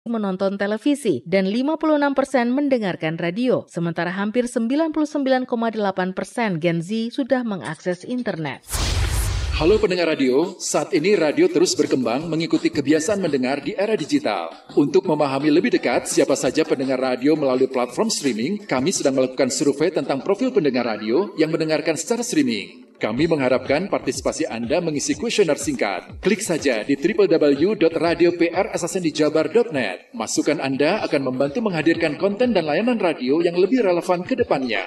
menonton televisi dan 56% mendengarkan radio, sementara hampir 99,8% Gen Z sudah mengakses internet. Halo pendengar radio, saat ini radio terus berkembang mengikuti kebiasaan mendengar di era digital. Untuk memahami lebih dekat siapa saja pendengar radio melalui platform streaming, kami sedang melakukan survei tentang profil pendengar radio yang mendengarkan secara streaming. Kami mengharapkan partisipasi Anda mengisi kuesioner singkat. Klik saja di www.radioprssndijabar.net. Masukan Anda akan membantu menghadirkan konten dan layanan radio yang lebih relevan ke depannya.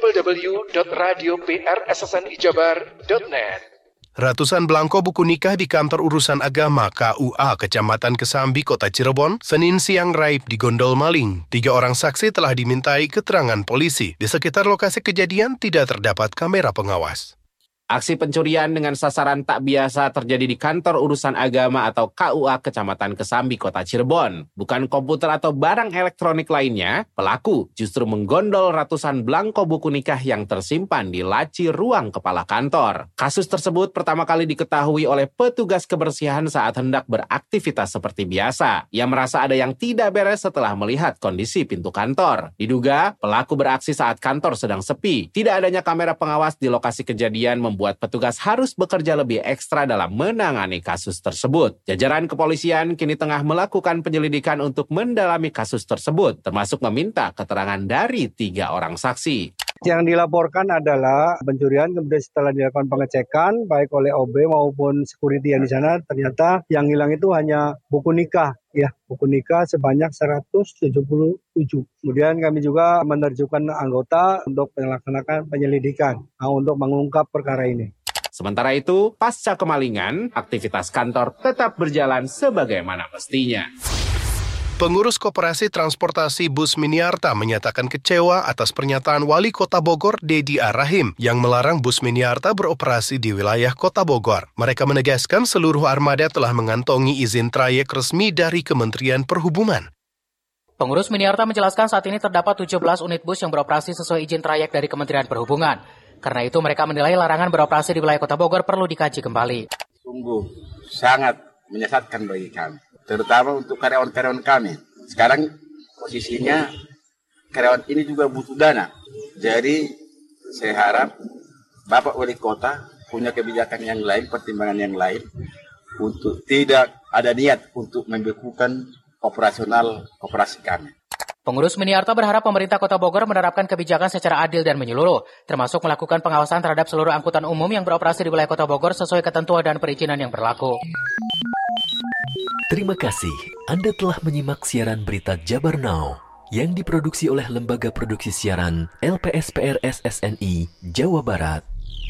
www.radioprssndijabar.net. Ratusan belangko buku nikah di kantor urusan agama KUA Kecamatan Kesambi, Kota Cirebon, Senin siang raib di gondol maling. 3 orang saksi telah dimintai keterangan polisi. Di sekitar lokasi kejadian tidak terdapat kamera pengawas. Aksi pencurian dengan sasaran tak biasa terjadi di kantor urusan agama atau KUA Kecamatan Kesambi, Kota Cirebon. Bukan komputer atau barang elektronik lainnya, pelaku justru menggondol ratusan belangko buku nikah yang tersimpan di laci ruang kepala kantor. Kasus tersebut pertama kali diketahui oleh petugas kebersihan saat hendak beraktivitas seperti biasa. Ia merasa ada yang tidak beres setelah melihat kondisi pintu kantor. Diduga, pelaku beraksi saat kantor sedang sepi. Tidak adanya kamera pengawas di lokasi kejadian membuat petugas harus bekerja lebih ekstra dalam menangani kasus tersebut. Jajaran kepolisian kini tengah melakukan penyelidikan untuk mendalami kasus tersebut, termasuk meminta keterangan dari 3 orang saksi. Yang dilaporkan adalah pencurian, kemudian setelah dilakukan pengecekan baik oleh OB maupun security yang di sana, ternyata yang hilang itu hanya buku nikah. Ya, buku nikah sebanyak 177. Kemudian kami juga menerjunkan anggota untuk melaksanakan penyelidikan untuk mengungkap perkara ini. Sementara itu, pasca kemalingan, aktivitas kantor tetap berjalan sebagaimana mestinya. Pengurus Koperasi Transportasi Bus Miniarta menyatakan kecewa atas pernyataan Wali Kota Bogor, Dedi Ar-Rahim, yang melarang bus Miniarta beroperasi di wilayah Kota Bogor. Mereka menegaskan seluruh armada telah mengantongi izin trayek resmi dari Kementerian Perhubungan. Pengurus Miniarta menjelaskan saat ini terdapat 17 unit bus yang beroperasi sesuai izin trayek dari Kementerian Perhubungan. Karena itu mereka menilai larangan beroperasi di wilayah Kota Bogor perlu dikaji kembali. Sungguh sangat menyesatkan bagi kami, terutama untuk karyawan-karyawan kami. Sekarang posisinya karyawan ini juga butuh dana. Jadi saya harap Bapak Wali Kota punya kebijakan yang lain, pertimbangan yang lain, untuk tidak ada niat untuk membekukan operasional operasi kami. Pengurus Miniarta berharap pemerintah Kota Bogor menerapkan kebijakan secara adil dan menyeluruh, termasuk melakukan pengawasan terhadap seluruh angkutan umum yang beroperasi di wilayah Kota Bogor sesuai ketentuan dan perizinan yang berlaku. Terima kasih Anda telah menyimak siaran berita Jabar Now yang diproduksi oleh Lembaga Produksi Siaran LPSPR SSNI Jawa Barat.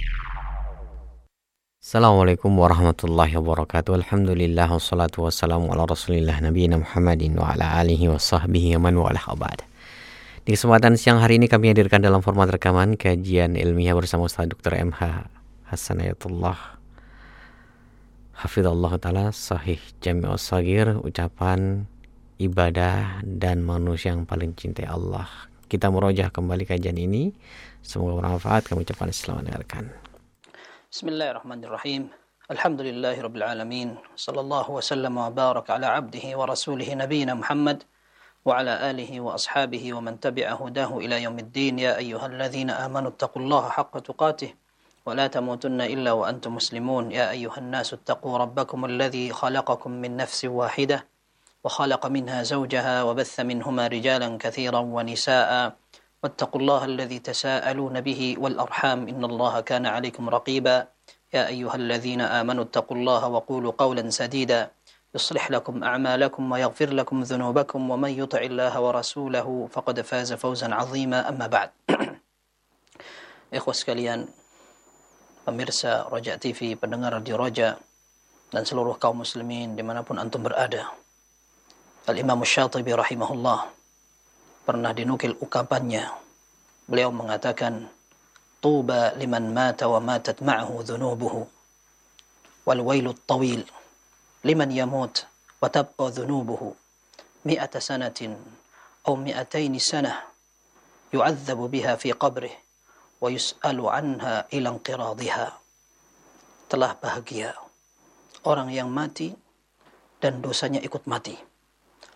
Assalamualaikum warahmatullahi wabarakatuh. Alhamdulillah wassalatu wassalamu ala rasulillah nabiyina Muhammadin wa ala alihi wa sahbihi man wa ala abad. Di kesempatan siang hari ini kami hadirkan dalam format rekaman kajian ilmiah bersama Ustaz Dr. MH Hasanayatullah Hafidhullah Ta'ala Sahih Jami'us Shagir, ucapan ibadah dan manusia yang paling cintai Allah. Kita merojah kembali kajian ini, semoga bermanfaat. Kami ucapkan selamat mendengarkan. Bismillahirrahmanirrahim. Alhamdulillahirabbil alamin. Sallallahu wasallam wa baraka ala abdihi wa rasulih nabiyina Muhammad wa ala alihi wa ashabihi wa man tabi'a hudahu ila yaumiddin. Ya ayyuhalladzina amanu taqullaha haqqa tuqatih wa la tamutunna illa wa antum muslimun. Ya ayyuhan nasu taqu rabbakum alladzi khalaqakum min nafsin wahidah wa khalaqa minha zawjaha wa batha minhuma rijalan katsiran wa nisaa'a. واتقوا الله الذي تساءلون به والأرحام إن الله كان عليكم رقيبا يا أيها الذين آمنوا اتقوا الله وقولوا قولا سديدا يصلح لكم أعمالكم ويغفر لكم ذنوبكم ومن يطع الله ورسوله فقد فاز فوزا عظيما أما بعد. Ikhwas sekalian, pemirsa Roja TV, pendengar Radio Roja, dan seluruh kaum muslimin dimanapun antum berada. Al-Imam Syatibi rahimahullah pernah dinukil ukapannya. Beliau mengatakan, Tuba liman mata wa matat ma'ahu dhunubuhu, wal wailut tawil liman yamut wa tabqa dhunubuhu mi'ata sanatin aw mi'ataini sanah yu'adzabu biha fi qabrih wa yus'alu anha ila inqiradhiha. Telah bahagia orang yang mati dan dosanya ikut mati,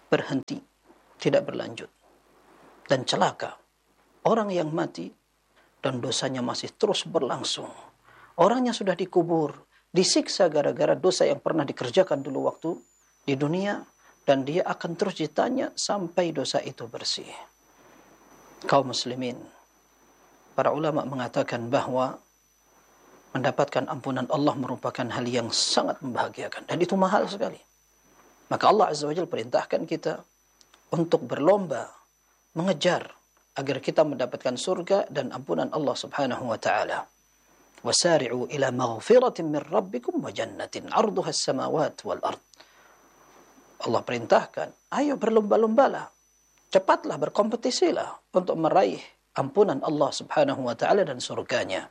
berhenti, tidak berlanjut. Dan celaka, orang yang mati dan dosanya masih terus berlangsung. Orangnya sudah dikubur, disiksa gara-gara dosa yang pernah dikerjakan dulu waktu di dunia, dan dia akan terus ditanya sampai dosa itu bersih. Kaum muslimin, para ulama mengatakan bahwa mendapatkan ampunan Allah merupakan hal yang sangat membahagiakan, dan itu mahal sekali. Maka Allah Azza wa Jalla perintahkan kita untuk berlomba mengejar agar kita mendapatkan surga dan ampunan Allah Subhanahu wa taala. Wasari'u ila maghfiratin min rabbikum wa jannatin 'arduha as-samawati wal ard. Allah perintahkan, ayo berlomba-lombalah. Cepatlah, berkompetisilah untuk meraih ampunan Allah Subhanahu wa taala dan surganya.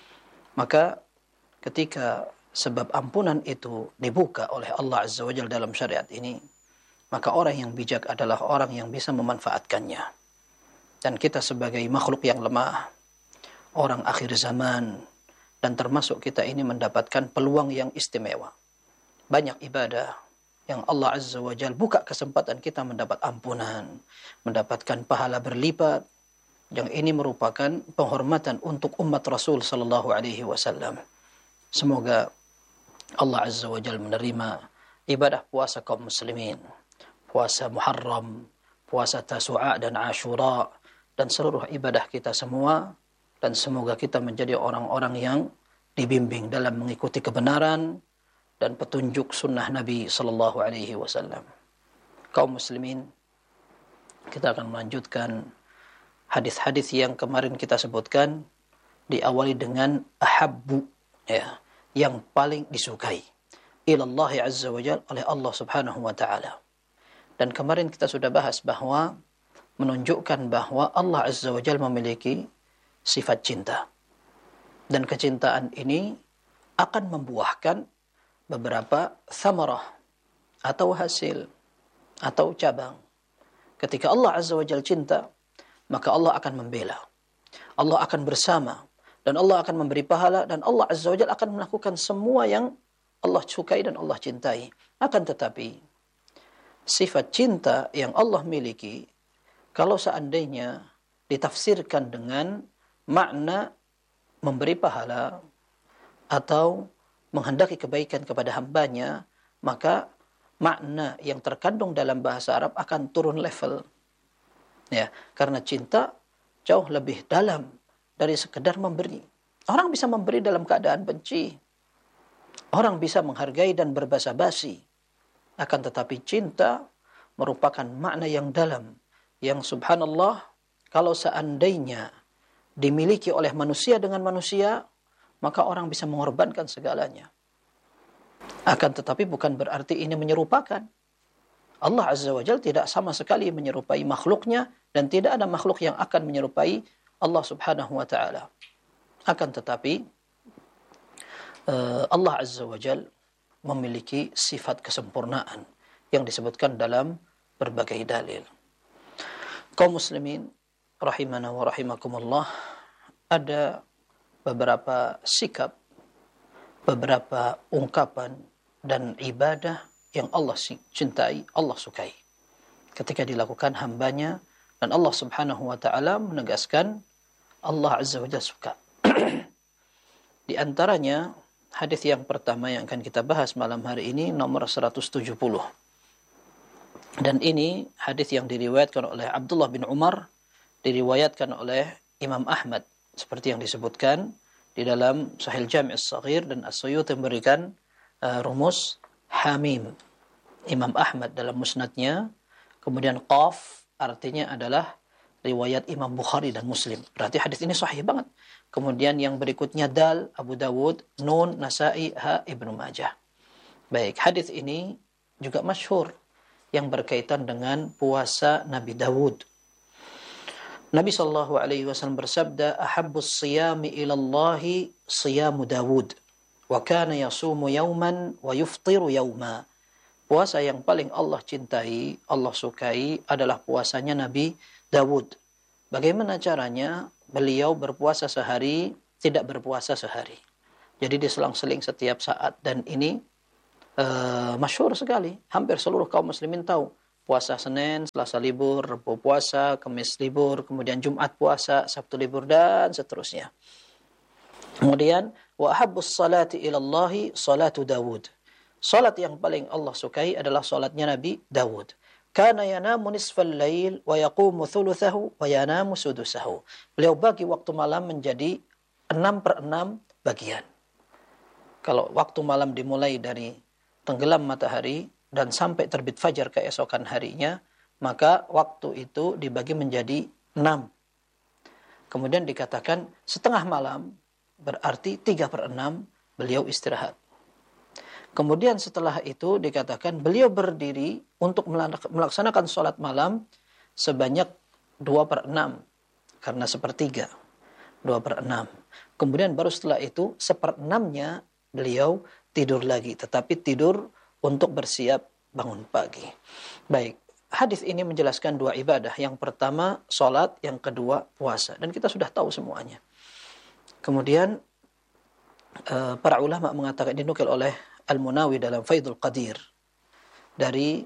Maka ketika sebab ampunan itu dibuka oleh Allah Azza wa Jalla dalam syariat ini, maka orang yang bijak adalah orang yang bisa memanfaatkannya. Dan kita sebagai makhluk yang lemah, orang akhir zaman, dan termasuk kita ini mendapatkan peluang yang istimewa. Banyak ibadah yang Allah Azza wa Jalla buka kesempatan kita mendapat ampunan, mendapatkan pahala berlipat. Yang ini merupakan penghormatan untuk umat Rasul sallallahu alaihi wasallam. Semoga Allah Azza wa Jalla menerima ibadah puasa kaum muslimin, puasa Muharram, puasa Tasu'a dan Ashura, dan seluruh ibadah kita semua, dan semoga kita menjadi orang-orang yang dibimbing dalam mengikuti kebenaran dan petunjuk sunnah Nabi sallallahu alaihi wasallam. Kaum muslimin, kita akan melanjutkan hadis-hadis yang kemarin kita sebutkan, diawali dengan ahabbu, ya, yang paling disukai ilallahi azza wa jalla, oleh Allah Subhanahu wa taala. Dan kemarin kita sudah bahas bahwa menunjukkan bahwa Allah Azza wa Jalla memiliki sifat cinta. Dan kecintaan ini akan membuahkan beberapa thamarah atau hasil atau cabang. Ketika Allah Azza wa Jalla cinta, maka Allah akan membela. Allah akan bersama, dan Allah akan memberi pahala, dan Allah Azza wa Jalla akan melakukan semua yang Allah sukai dan Allah cintai. Akan tetapi sifat cinta yang Allah miliki, kalau seandainya ditafsirkan dengan makna memberi pahala atau menghendaki kebaikan kepada hambanya, maka makna yang terkandung dalam bahasa Arab akan turun level. Ya, karena cinta jauh lebih dalam dari sekedar memberi. Orang bisa memberi dalam keadaan benci. Orang bisa menghargai dan berbasa-basi. Akan tetapi cinta merupakan makna yang dalam, yang subhanallah, kalau seandainya dimiliki oleh manusia dengan manusia, maka orang bisa mengorbankan segalanya. Akan tetapi bukan berarti ini menyerupakan. Allah Azza wa Jalla tidak sama sekali menyerupai makhluknya, dan tidak ada makhluk yang akan menyerupai Allah Subhanahu wa ta'ala. Akan tetapi Allah Azza wa Jalla memiliki sifat kesempurnaan yang disebutkan dalam berbagai dalil. Kaum muslimin rahimana wa rahimakumullah, ada beberapa sikap, beberapa ungkapan dan ibadah yang Allah cintai, Allah sukai ketika dilakukan hambanya, dan Allah Subhanahu wa ta'ala menegaskan Allah Azza wa Jalla suka. Di antaranya hadis yang pertama yang akan kita bahas malam hari ini, nomor 170. Dan ini hadis yang diriwayatkan oleh Abdullah bin Umar, diriwayatkan oleh Imam Ahmad, seperti yang disebutkan di dalam Sahih Jami' As-Saghir, dan As-Suyuti memberikan rumus Hamim. Imam Ahmad dalam musnadnya, kemudian Qaf artinya adalah riwayat Imam Bukhari dan Muslim. Berarti hadis ini sahih banget. Kemudian yang berikutnya Dal, Abu Dawud, Nun, Nasa'i, Ha, Ibnu Majah. Baik, hadis ini juga masyhur yang berkaitan dengan puasa Nabi Dawud. Nabi SAW bersabda, ahabbus siyami ilallahi siyamu Dawud, wa kana yasumu yauman wa yuftiru yauma. Puasa yang paling Allah cintai, Allah sukai adalah puasanya Nabi Dawud. Bagaimana caranya? Beliau berpuasa sehari, tidak berpuasa sehari. Jadi diselang-seling setiap saat. Dan ini masyhur sekali. Hampir seluruh kaum muslimin tahu puasa Senin, Selasa libur, Rabu puasa, Kamis libur, kemudian Jumat puasa, Sabtu libur, dan seterusnya. Kemudian, wa ahabbus salati ilallahi salatu Dawud. Salat yang paling Allah sukai adalah salatnya Nabi Dawud. Kana yanamu nisfal lail wa yaqumu thuluthahu wa yanamu sudusahu. Beliau bagi waktu malam menjadi 6/6 bagian. Kalau waktu malam dimulai dari tenggelam matahari dan sampai terbit fajar keesokan harinya, maka waktu itu dibagi menjadi 6. Kemudian dikatakan setengah malam, berarti 3/6 beliau istirahat. Kemudian setelah itu dikatakan beliau berdiri untuk melaksanakan sholat malam sebanyak 2/6. Karena sepertiga. 2/6. Kemudian baru setelah itu 1/6-nya beliau tidur lagi. Tetapi tidur untuk bersiap bangun pagi. Baik. Hadis ini menjelaskan 2 ibadah. Yang pertama sholat, yang kedua puasa. Dan kita sudah tahu semuanya. Kemudian para ulama mengatakan, dinukil oleh Al-Munawi dalam Faidul Qadir dari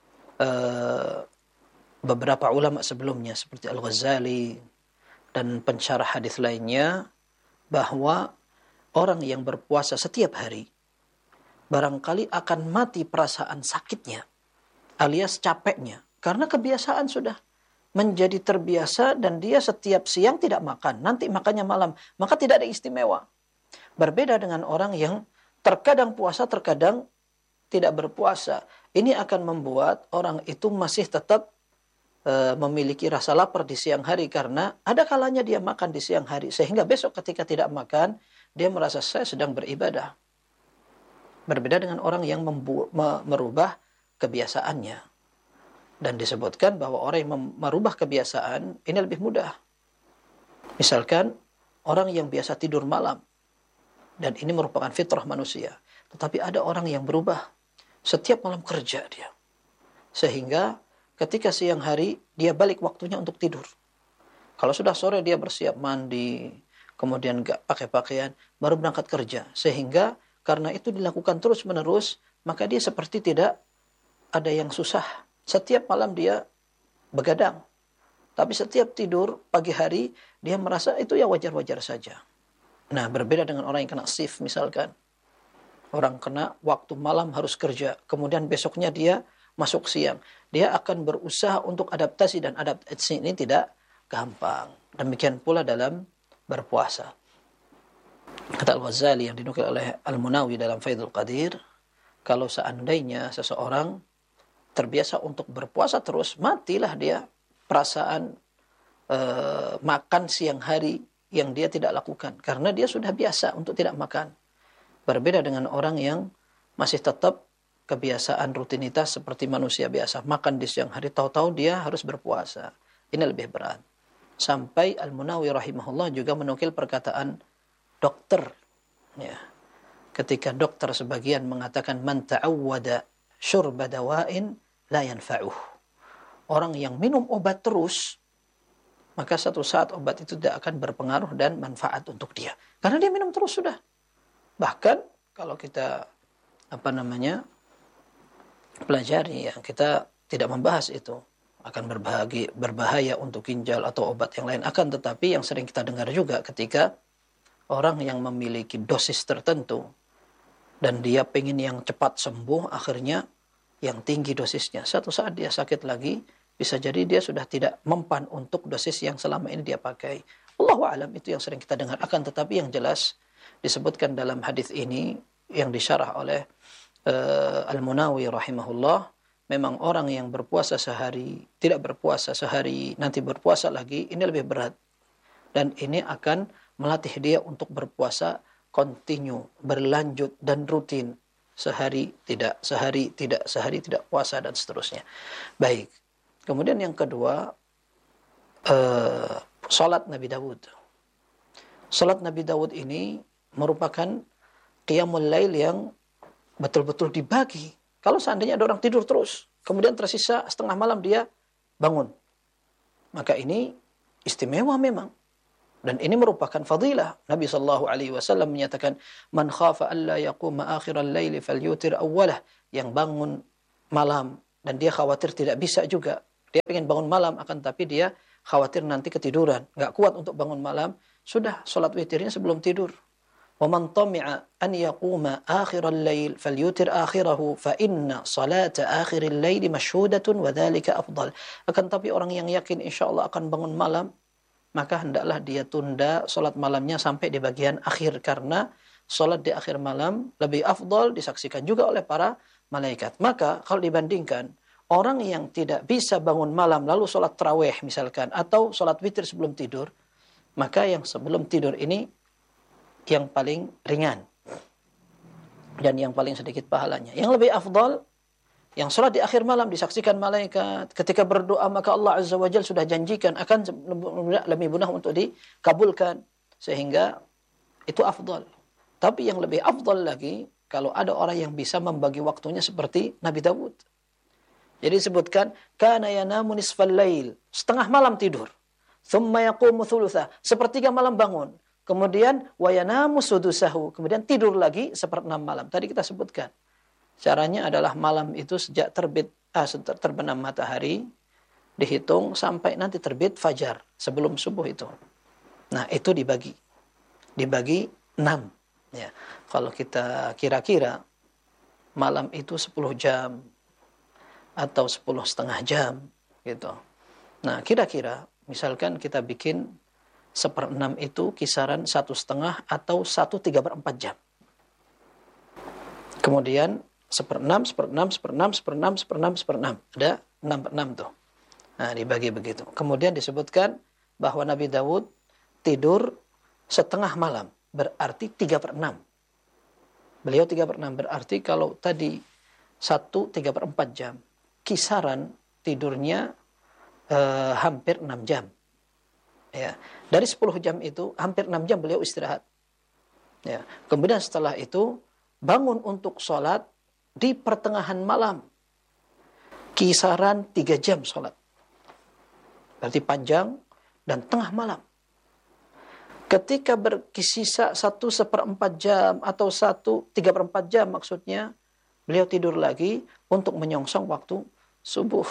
beberapa ulama sebelumnya seperti Al-Ghazali dan pensyarah hadis lainnya, bahwa orang yang berpuasa setiap hari barangkali akan mati perasaan sakitnya alias capeknya, karena kebiasaan sudah menjadi terbiasa dan dia setiap siang tidak makan, nanti makannya malam, maka tidak ada istimewa. Berbeda dengan orang yang terkadang puasa, terkadang tidak berpuasa. Ini akan membuat orang itu masih tetap memiliki rasa lapar di siang hari, karena ada kalanya dia makan di siang hari, sehingga besok ketika tidak makan, dia merasa saya sedang beribadah. Berbeda dengan orang yang merubah kebiasaannya. Dan disebutkan bahwa orang yang merubah kebiasaan ini lebih mudah. Misalkan orang yang biasa tidur malam, dan ini merupakan fitrah manusia. Tetapi ada orang yang berubah setiap malam kerja dia. Sehingga ketika siang hari dia balik waktunya untuk tidur. Kalau sudah sore dia bersiap mandi, kemudian gak pakai pakaian, baru berangkat kerja. Sehingga karena itu dilakukan terus menerus, maka dia seperti tidak ada yang susah. Setiap malam dia begadang. Tapi setiap tidur pagi hari dia merasa itu ya wajar-wajar saja. Nah, berbeda dengan orang yang kena shift misalkan. Orang kena waktu malam harus kerja, kemudian besoknya dia masuk siang. Dia akan berusaha untuk adaptasi, dan adaptasi ini tidak gampang. Demikian pula dalam berpuasa. Kata Al-Ghazali yang dinukil oleh Al-Munawi dalam Faidul Qadir, kalau seandainya seseorang terbiasa untuk berpuasa terus, matilah dia perasaan makan siang hari yang dia tidak lakukan, karena dia sudah biasa untuk tidak makan. Berbeda dengan orang yang masih tetap kebiasaan rutinitas seperti manusia biasa, makan di siang hari, tahu-tahu dia harus berpuasa. Ini lebih berat. Sampai Al-Munawi rahimahullah juga menukil perkataan dokter. Ya. Ketika dokter sebagian mengatakan, man ta'awwada syurba dawa'in la yanfa'uh. Orang yang minum obat terus, maka satu saat obat itu tidak akan berpengaruh dan manfaat untuk dia. Karena dia minum terus sudah. Bahkan kalau kita pelajari, ya, kita tidak membahas itu akan berbahaya untuk ginjal atau obat yang lain. Akan tetapi yang sering kita dengar juga ketika orang yang memiliki dosis tertentu dan dia pengen yang cepat sembuh, akhirnya yang tinggi dosisnya. Satu saat dia sakit lagi, bisa jadi dia sudah tidak mempan untuk dosis yang selama ini dia pakai. Allahu a'lam, itu yang sering kita dengar. Akan tetapi yang jelas disebutkan dalam hadis ini yang disyarah oleh Al-Munawi rahimahullah, memang orang yang berpuasa sehari, tidak berpuasa sehari, nanti berpuasa lagi, ini lebih berat. Dan ini akan melatih dia untuk berpuasa kontinu, berlanjut dan rutin. Sehari tidak, sehari tidak, sehari tidak puasa, dan seterusnya. Baik. Kemudian yang kedua, salat Nabi Dawud. Salat Nabi Dawud ini merupakan qiyamul lail yang betul-betul dibagi. Kalau seandainya ada orang tidur terus, kemudian tersisa setengah malam dia bangun, maka ini istimewa memang. Dan ini merupakan fadilah. Nabi SAW menyatakan, man khafa alla yaquma akhiral laili falyutir awwalah. Yang bangun malam dan dia khawatir tidak bisa juga. Dia ingin bangun malam, akan tapi dia khawatir nanti ketiduran, nggak kuat untuk bangun malam, sudah sholat witirnya sebelum tidur. وَمَنْ طَمِعَ أَنْ يَقُومَ آخِرَ اللَّيْلِ فَلْيُتِرْ آخِرَهُ فَإِنَّ صَلَاةَ آخِرِ اللَّيْلِ مَشْهُودَةٌ وَذَلِكَ أَفْضَلُ. Akan tapi orang yang yakin insya Allah akan bangun malam, maka hendaklah dia tunda sholat malamnya sampai di bagian akhir, karena sholat di akhir malam lebih afdal, disaksikan juga oleh para malaikat. Maka kalau dibandingkan orang yang tidak bisa bangun malam lalu sholat tarawih misalkan, atau sholat witir sebelum tidur, maka yang sebelum tidur ini yang paling ringan dan yang paling sedikit pahalanya. Yang lebih afdal, yang sholat di akhir malam disaksikan malaikat, ketika berdoa maka Allah Azza wa Jalla sudah janjikan akan lebih mudah untuk dikabulkan, sehingga itu afdal. Tapi yang lebih afdal lagi, kalau ada orang yang bisa membagi waktunya seperti Nabi Dawud. Jadi disebutkan, kana yanamu nisfal lail, setengah malam tidur, thumma yaqumu thulutha, sepertiga malam bangun, kemudian wayanamu sudusahu, kemudian tidur lagi seperempat malam. Tadi kita sebutkan. Caranya adalah malam itu sejak terbenam matahari, dihitung sampai nanti terbit fajar, sebelum subuh itu. Nah, itu dibagi 6. Ya. Kalau kita kira-kira malam itu 10 jam atau 10,5 jam gitu. Nah, kira-kira misalkan kita bikin 1/6 itu kisaran 1,5 atau 1/3/4 jam. Kemudian 1/6, 1/6, 1/6, 1/6, 1/6, 1/6. Ada 6/6 tuh. Nah, dibagi begitu. Kemudian disebutkan bahwa Nabi Dawud tidur setengah malam, berarti 3/6. Beliau 3/6, berarti kalau tadi 1/3/4 jam, kisaran tidurnya hampir 6 jam. Ya, dari 10 jam itu hampir 6 jam beliau istirahat. Ya, kemudian setelah itu bangun untuk sholat di pertengahan malam, kisaran 3 jam sholat. Berarti panjang dan tengah malam. Ketika berkisisa 1/4 jam atau 1/3/4 jam maksudnya, beliau tidur lagi untuk menyongsong waktu subuh.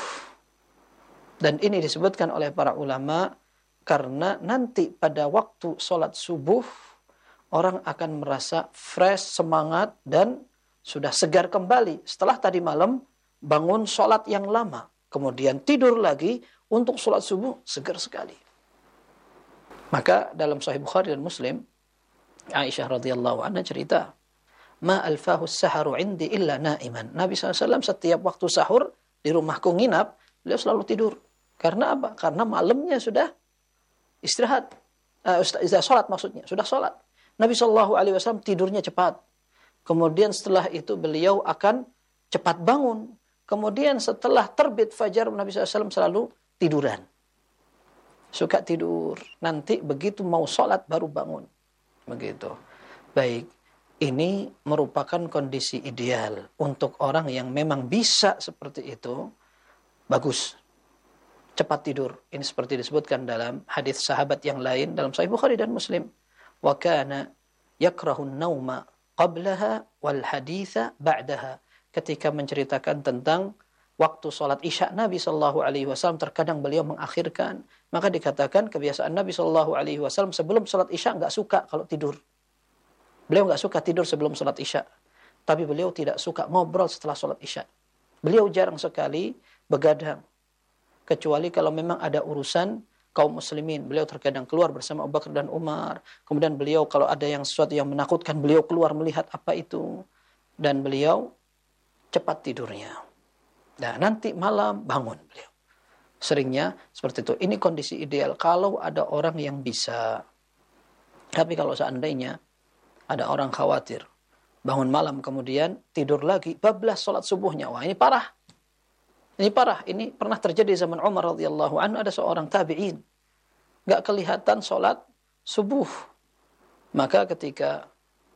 Dan ini disebutkan oleh para ulama karena nanti pada waktu sholat subuh, orang akan merasa fresh, semangat, dan sudah segar kembali. Setelah tadi malam, bangun sholat yang lama. Kemudian tidur lagi untuk sholat subuh, segar sekali. Maka dalam Sahih Bukhari dan Muslim, Aisyah radhiyallahu anha cerita, Ma alfahu saharu indi illa naiman. Nabi SAW setiap waktu sahur, di rumahku nginap, beliau selalu tidur. Karena apa? Karena malamnya sudah istirahat, sholat maksudnya, sudah sholat. Nabi SAW tidurnya cepat. Kemudian setelah itu beliau akan cepat bangun. Kemudian setelah terbit fajar, Nabi SAW selalu tiduran. Suka tidur. Nanti begitu mau sholat baru bangun. Begitu. Baik, ini merupakan kondisi ideal untuk orang yang memang bisa seperti itu. Bagus. Cepat tidur. Ini seperti disebutkan dalam hadis sahabat yang lain dalam Sahih Bukhari dan Muslim. Wa kana yakrahu an-nauma qablaha wal haditha ba'daha. Ketika menceritakan tentang waktu sholat isya Nabi SAW, terkadang beliau mengakhirkan. Maka dikatakan kebiasaan Nabi SAW sebelum sholat isya nggak suka kalau tidur. Beliau nggak suka tidur sebelum sholat isya. Tapi beliau tidak suka ngobrol setelah sholat isya. Beliau jarang sekali begadang. Kecuali kalau memang ada urusan kaum muslimin. Beliau terkadang keluar bersama Abu Bakar dan Umar. Kemudian beliau kalau ada yang sesuatu yang menakutkan, beliau keluar melihat apa itu. Dan beliau cepat tidurnya. Nah, nanti malam bangun beliau. Seringnya seperti itu. Ini kondisi ideal kalau ada orang yang bisa. Tapi kalau seandainya ada orang khawatir, bangun malam kemudian tidur lagi, bablas sholat subuhnya. Wah, ini parah. Ini parah. Ini pernah terjadi zaman Umar radhiyallahu anhu, ada seorang tabi'in. Gak kelihatan sholat subuh. Maka ketika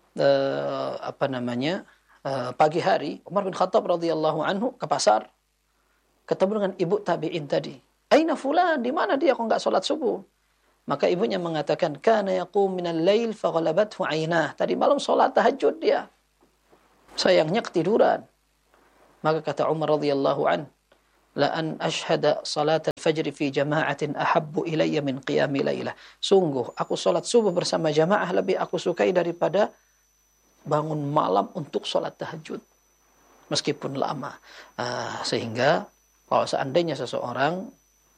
pagi hari, Umar bin Khattab radhiyallahu anhu ke pasar, ketemu dengan ibu tabi'in tadi. Aina fulan, di mana dia kok enggak sholat subuh? Maka ibunya mengatakan, kana yaqum minal lail faghalabathu ainah. Tadi malam sholat tahajud dia. Sayangnya ketiduran. Maka kata Umar radhiyallahu anhu, la an ashhada salat al-fajr fi jama'atin ahabbu ilayya min qiyami lailah. Sungguh aku salat subuh bersama jamaah lebih aku sukai daripada bangun malam untuk salat tahajud meskipun lama. Sehingga kalau seandainya seseorang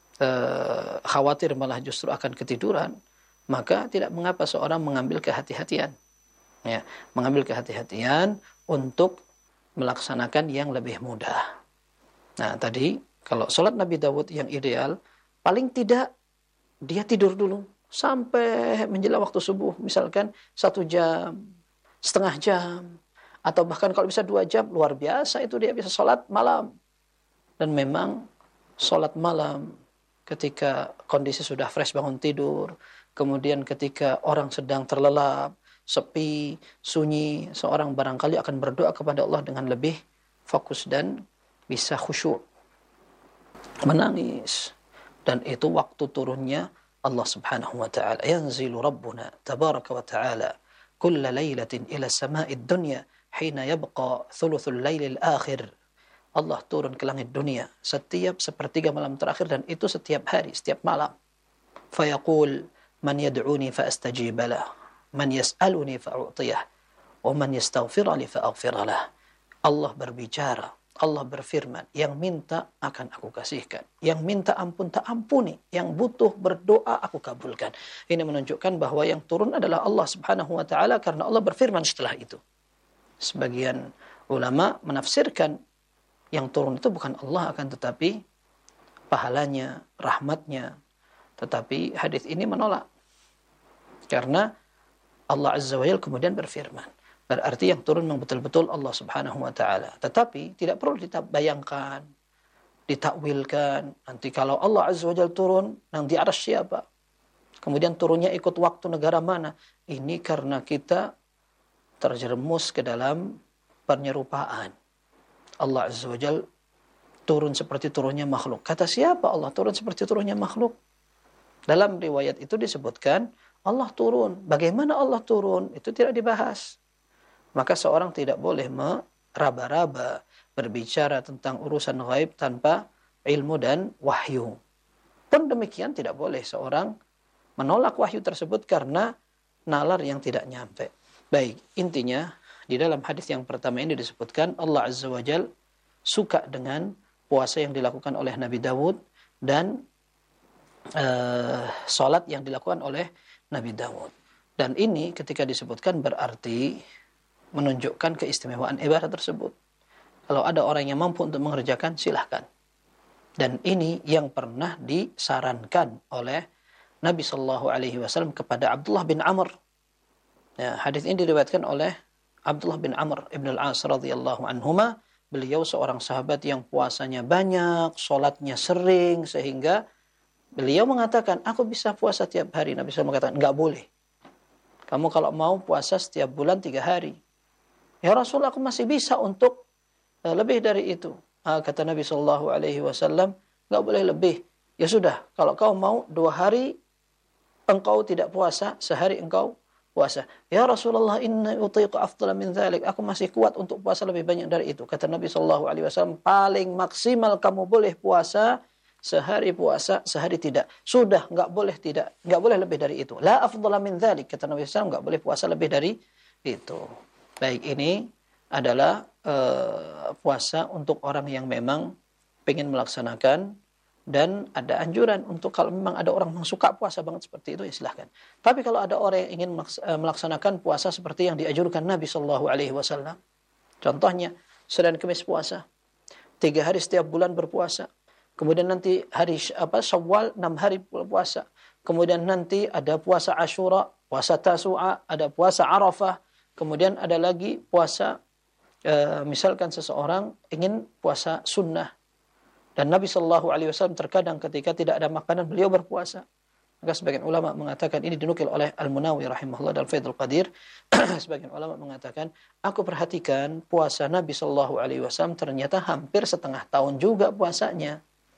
khawatir malah justru akan ketiduran, maka tidak mengapa seorang mengambil kehati-hatian. Ya, mengambil kehati-hatian untuk melaksanakan yang lebih mudah. Nah, tadi kalau sholat Nabi Dawud yang ideal, paling tidak dia tidur dulu sampai menjelang waktu subuh, misalkan 1 jam, setengah jam, atau bahkan kalau bisa 2 jam, luar biasa itu dia bisa sholat malam. Dan memang sholat malam ketika kondisi sudah fresh bangun tidur, kemudian ketika orang sedang terlelap, sepi, sunyi, seorang barangkali akan berdoa kepada Allah dengan lebih fokus dan bisa khusyuk, menangis. Dan itu waktu turunnya Allah Subhanahu wa ta'ala. Yanzilu Rabbuna tabaraka wa ta'ala kulla laylatin ila sama'id dunya hina yabqa thuluthul laylil akhir. Allah turun ke langit dunia setiap sepertiga malam terakhir, dan itu setiap hari, setiap malam. Fayaqul man yad'uni fa astajibalah, man yas'aluni fa'u'tiyah, wa man yastaghfirani fa'aghfiralah. Allah berbicara, Allah berfirman, yang minta akan aku kasihkan, yang minta ampun tak ampuni, yang butuh berdoa aku kabulkan. Ini menunjukkan bahwa yang turun adalah Allah Subhanahu wa ta'ala, karena Allah berfirman setelah itu. Sebagian ulama menafsirkan yang turun itu bukan Allah, akan tetapi pahalanya, rahmatnya. Tetapi hadis ini menolak, karena Allah Azza wa Jalla kemudian berfirman. Berarti yang turun memang betul-betul Allah Subhanahu wa ta'ala. Tetapi tidak perlu dibayangkan, ditakwilkan. Nanti kalau Allah Azza wa Jalla turun, yang di arsy siapa? Kemudian turunnya ikut waktu negara mana? Ini karena kita terjerumus ke dalam penyerupaan. Allah Azza wa Jalla turun seperti turunnya makhluk. Kata siapa Allah turun seperti turunnya makhluk? Dalam riwayat itu disebutkan Allah turun. Bagaimana Allah turun? Itu tidak dibahas. Maka seorang tidak boleh meraba-raba, berbicara tentang urusan gaib tanpa ilmu dan wahyu. Pun demikian tidak boleh seorang menolak wahyu tersebut karena nalar yang tidak nyampe. Baik, intinya di dalam hadis yang pertama ini disebutkan Allah Azza wa Jalla suka dengan puasa yang dilakukan oleh Nabi Dawud dan salat yang dilakukan oleh Nabi Dawud. Dan ini ketika disebutkan berarti menunjukkan keistimewaan ibadah tersebut. Kalau ada orang yang mampu untuk mengerjakan, silahkan. Dan ini yang pernah disarankan oleh Nabi Shallallahu Alaihi Wasallam kepada Abdullah bin Amr. Ya, hadis ini diriwayatkan oleh Abdullah bin Amr ibn al-As radhiyallahu anhuma. Beliau seorang sahabat yang puasanya banyak, sholatnya sering, sehingga beliau mengatakan, aku bisa puasa tiap hari. Nabi SAW mengatakan, enggak boleh. Kamu kalau mau puasa setiap bulan 3 hari. Ya Rasul, aku masih bisa untuk lebih dari itu. Kata Nabi SAW, enggak boleh lebih. Ya sudah, kalau kau mau 2 hari engkau tidak puasa, sehari engkau puasa. Ya Rasulullah, inni utiqu afdala min dzalik. Aku masih kuat untuk puasa lebih banyak dari itu. Kata Nabi SAW, paling maksimal kamu boleh puasa sehari puasa, sehari tidak. Sudah, enggak boleh tidak, enggak boleh lebih dari itu. La afdala min dzalik. Kata Nabi SAW, enggak boleh puasa lebih dari itu. Baik, ini adalah puasa untuk orang yang memang ingin melaksanakan, dan ada anjuran untuk kalau memang ada orang yang suka puasa banget seperti itu, ya silahkan. Tapi kalau ada orang yang ingin melaksanakan puasa seperti yang dianjurkan Nabi SAW, contohnya Senin Kamis puasa, 3 hari setiap bulan berpuasa, kemudian nanti hari Syawal 6 hari puasa, kemudian nanti ada puasa Asyura, puasa Tasu'a, ada puasa Arafah, kemudian ada lagi puasa misalkan seseorang ingin puasa sunnah. Dan Nabi SAW terkadang ketika tidak ada makanan, beliau berpuasa. Maka sebagian ulama mengatakan, ini dinukil oleh Al-Munawi rahimahullah dalam Faidul Qadir. Sebagian ulama mengatakan, aku perhatikan puasa Nabi SAW ternyata hampir setengah tahun juga puasanya.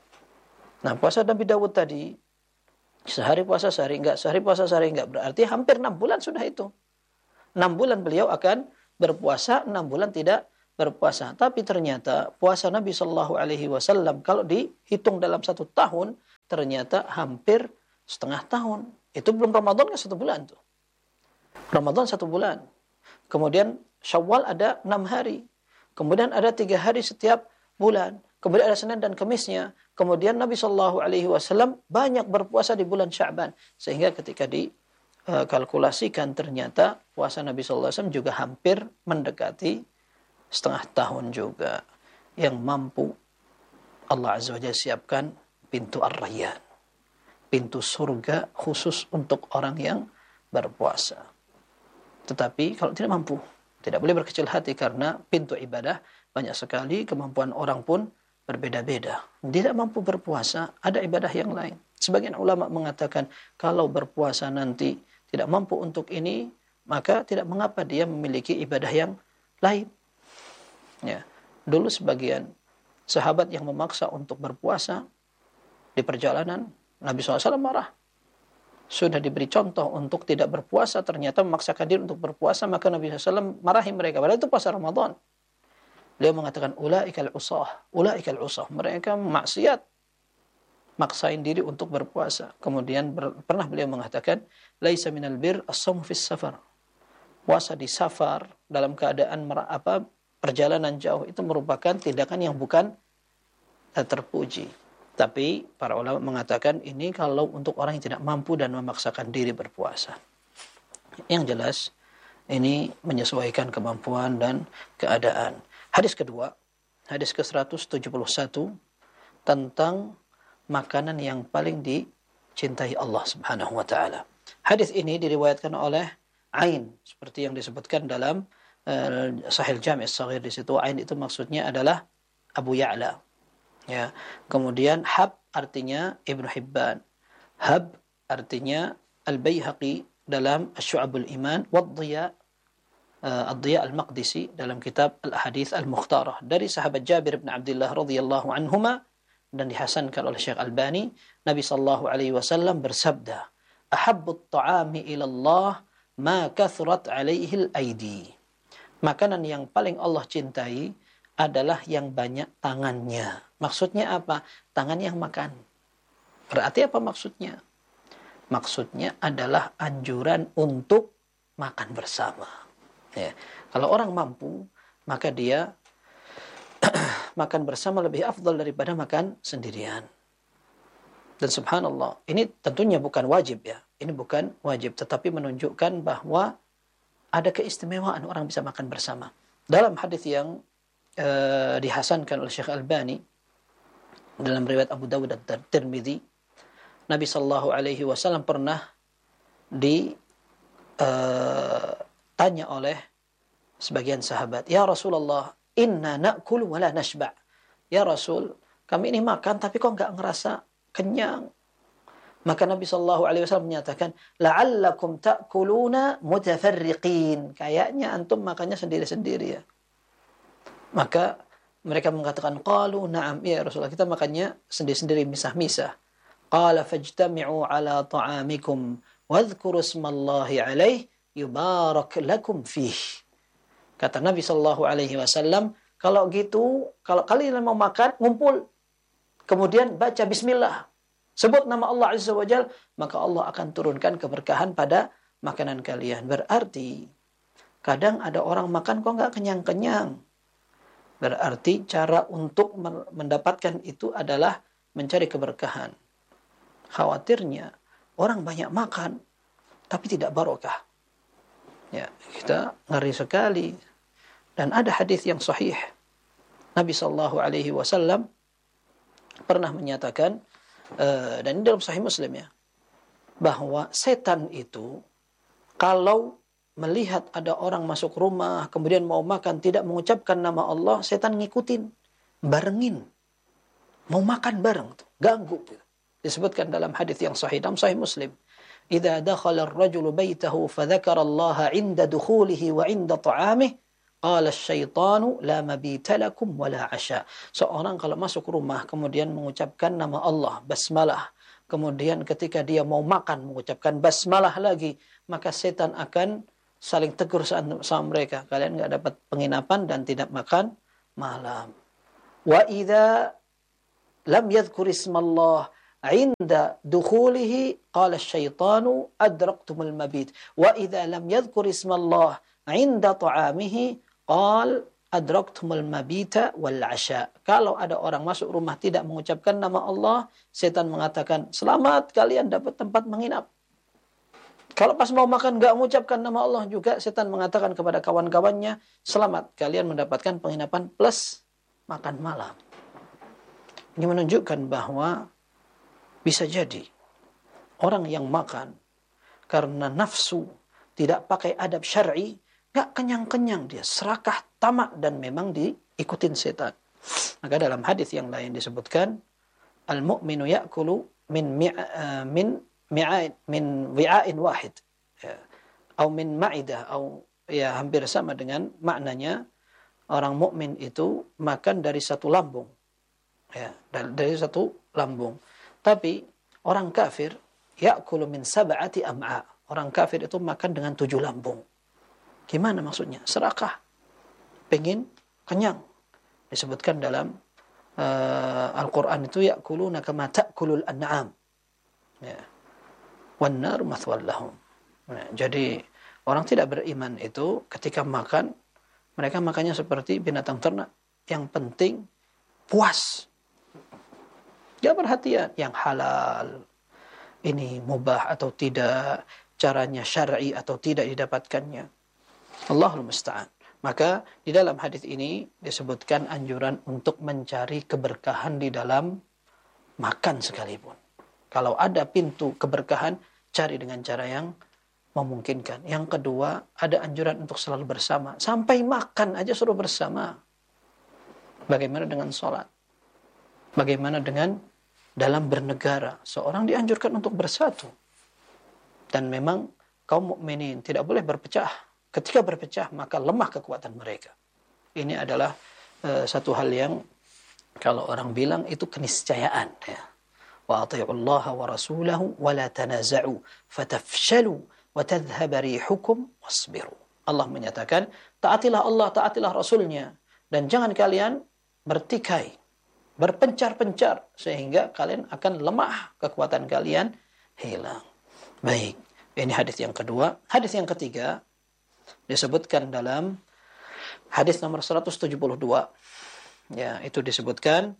Nah, puasa Nabi Dawud tadi, sehari puasa sehari enggak, sehari puasa sehari enggak, berarti hampir 6 bulan sudah itu. 6 bulan beliau akan berpuasa, 6 bulan tidak berpuasa. Tapi ternyata puasa Nabi Shallallahu Alaihi Wasallam kalau dihitung dalam 1 tahun ternyata hampir setengah tahun. Itu belum Ramadan kan 1 bulan tuh. Ramadan 1 bulan. Kemudian Syawal ada 6 hari. Kemudian ada 3 hari setiap bulan. Kemudian ada Senin dan Kemisnya. Kemudian Nabi Shallallahu Alaihi Wasallam banyak berpuasa di bulan Sya'ban. Sehingga ketika dikalkulasikan ternyata puasa Nabi Shallallahu Alaihi Wasallam juga hampir mendekati setengah tahun juga, yang mampu Allah Azza wa Jalla siapkan pintu Ar-Rayyan, pintu surga khusus untuk orang yang berpuasa. Tetapi kalau tidak mampu, tidak boleh berkecil hati karena pintu ibadah banyak sekali, kemampuan orang pun berbeda-beda. Tidak mampu berpuasa, ada ibadah yang lain. Sebagian ulama mengatakan kalau berpuasa nanti tidak mampu untuk ini, maka tidak mengapa dia memiliki ibadah yang lain. Ya, dulu sebagian sahabat yang memaksa untuk berpuasa di perjalanan, Nabi SAW marah. Sudah diberi contoh untuk tidak berpuasa, ternyata memaksakan diri untuk berpuasa, maka Nabi SAW marahi mereka. Padahal itu puasa Ramadan. Beliau mengatakan, ulaikal usah. Mereka maksiat, maksain diri untuk berpuasa. Kemudian pernah beliau mengatakan, laisa minal bir as-sawmu fis safar. Puasa di safar dalam keadaan perjalanan jauh itu merupakan tindakan yang bukan terpuji. Tapi para ulama mengatakan ini kalau untuk orang yang tidak mampu dan memaksakan diri berpuasa. Yang jelas ini menyesuaikan kemampuan dan keadaan. Hadis kedua, hadis ke-171 tentang makanan yang paling dicintai Allah Subhanahu wa taala. Hadis ini diriwayatkan oleh Ain seperti yang disebutkan dalam Sahih Jami' As-Shaghir. Di situ Ain itu maksudnya adalah Abu Ya'la. Ya. Kemudian Hab artinya Ibnu Hibban. Hab artinya Al-Baihaqi dalam Asy-Syu'abul Iman, Wad-Dhiya Ad-Dhiya Al-Maqdisi dalam kitab Al-Ahadits Al-Mukhtarah dari sahabat Jabir bin Abdullah radhiyallahu anhuma, dan dihasankan oleh Syekh Albani. Nabi sallallahu alaihi wasallam bersabda, "Ahabbut ta'ami ila Allah ma kathrat alaihi al-aidi." Makanan yang paling Allah cintai adalah yang banyak tangannya. Maksudnya apa? Tangan yang makan. Berarti apa maksudnya? Maksudnya adalah anjuran untuk makan bersama. Ya. Kalau orang mampu, maka dia makan bersama lebih afdal daripada makan sendirian. Dan subhanallah, ini tentunya bukan wajib ya. Ini bukan wajib, tetapi menunjukkan bahwa ada keistimewaan orang bisa makan bersama. Dalam hadis yang dihasankan oleh Syekh Albani dalam riwayat Abu Dawud dan Tirmidzi, Nabi sallallahu alaihi wasallam pernah ditanya oleh sebagian sahabat, "Ya Rasulullah, inna na'kul wa la nashba'." Ya Rasul, kami ini makan tapi kok enggak ngerasa kenyang. Maka Nabi sallallahu alaihi wasallam menyatakan, "La'allakum ta'kuluna mutafarriqin." Kayaknya antum makannya sendiri-sendiri ya. Maka mereka mengatakan, "Qalu na'am, ya Rasulullah, kita makannya sendiri-sendiri, misah-misah." Qala fajtami'u ala ta'amikum wadhkuru ismallahi alaih yubarak lakum fih. Kata Nabi sallallahu alaihi wasallam, kalau gitu, kalau kalian mau makan, ngumpul. Kemudian baca bismillah. Sebut nama Allah Azza wa Jalla, maka Allah akan turunkan keberkahan pada makanan kalian. Berarti kadang ada orang makan kok nggak kenyang-kenyang. Berarti cara untuk mendapatkan itu adalah mencari keberkahan. Khawatirnya orang banyak makan tapi tidak barokah. Ya, kita ngeri sekali. Dan ada hadis yang sahih. Nabi sallallahu alaihi wasallam pernah menyatakan, dan ini dalam Sahih Muslim ya, bahwa setan itu kalau melihat ada orang masuk rumah kemudian mau makan tidak mengucapkan nama Allah, setan ngikutin, barengin, mau makan bareng, ganggu. Disebutkan dalam hadis yang sahih dalam Sahih Muslim, "Idza dakhala ar-rajulu baitahu fadzakara Allah 'inda dukhulihi wa 'inda ta'amihi, qala asy-syaitanu la mabita lakum wala 'asha." Seorang kalau masuk rumah kemudian mengucapkan nama Allah, basmalah, kemudian ketika dia mau makan mengucapkan basmalah lagi, maka setan akan saling tegur sama mereka. Kalian nggak dapat penginapan dan tidak makan malam. Wa idza lam yadhkur ismallah 'inda dukhulihi qala asy-syaitanu adraktumul mabit. Wa idza lam yadhkur ismallah 'inda ta'amihi qala adraktumul mabita wal 'asha. Kalau ada orang masuk rumah tidak mengucapkan nama Allah, setan mengatakan, "Selamat, kalian dapat tempat menginap." Kalau pas mau makan nggak mengucapkan nama Allah juga, setan mengatakan kepada kawan-kawannya, "Selamat, kalian mendapatkan penginapan plus makan malam." Ini menunjukkan bahwa bisa jadi orang yang makan karena nafsu, tidak pakai adab syar'i, nggak kenyang-kenyang dia, serakah, tamak, dan memang diikutin setan. Maka dalam hadis yang lain disebutkan, al-mu'minu ya'kulu min wi'ain wahid, ya, atau min ma'idah, atau ya hampir sama dengan maknanya, orang mukmin itu makan dari satu lambung, ya, dari satu lambung. Tapi orang kafir ya'kulu min sab'ati am'a, orang kafir itu makan dengan 7 lambung. Gimana maksudnya? Serakah, pengen kenyang. Disebutkan dalam Al-Quran itu ya'kuluna kama ta'kulul an'am, ya, wan nar mathwal lahum. Jadi orang tidak beriman itu ketika makan, mereka makannya seperti binatang ternak. Yang penting puas. Dia perhatian yang halal, ini mubah atau tidak, caranya syar'i atau tidak didapatkannya. Allahul musta'an. Maka di dalam hadis ini disebutkan anjuran untuk mencari keberkahan di dalam makan sekalipun. Kalau ada pintu keberkahan, cari dengan cara yang memungkinkan. Yang kedua, ada anjuran untuk selalu bersama. Sampai makan aja suruh bersama. Bagaimana dengan sholat? Bagaimana dengan dalam bernegara? Seorang dianjurkan untuk bersatu. Dan memang kaum mukminin tidak boleh berpecah. Ketika berpecah, maka lemah kekuatan mereka. Ini adalah satu hal yang kalau orang bilang itu keniscayaan, ya. Wa athi'ullaha wa rasulahu wa la tanaza'u fatafshalu wa tadhhab rihukum wasbiru. Allah menyatakan, taatilah Allah, taatilah Rasulnya, dan jangan kalian bertikai, berpencar-pencar, sehingga kalian akan lemah, kekuatan kalian hilang. Baik, ini hadis yang kedua. Hadis yang ketiga disebutkan dalam hadis nomor 172. Ya, itu disebutkan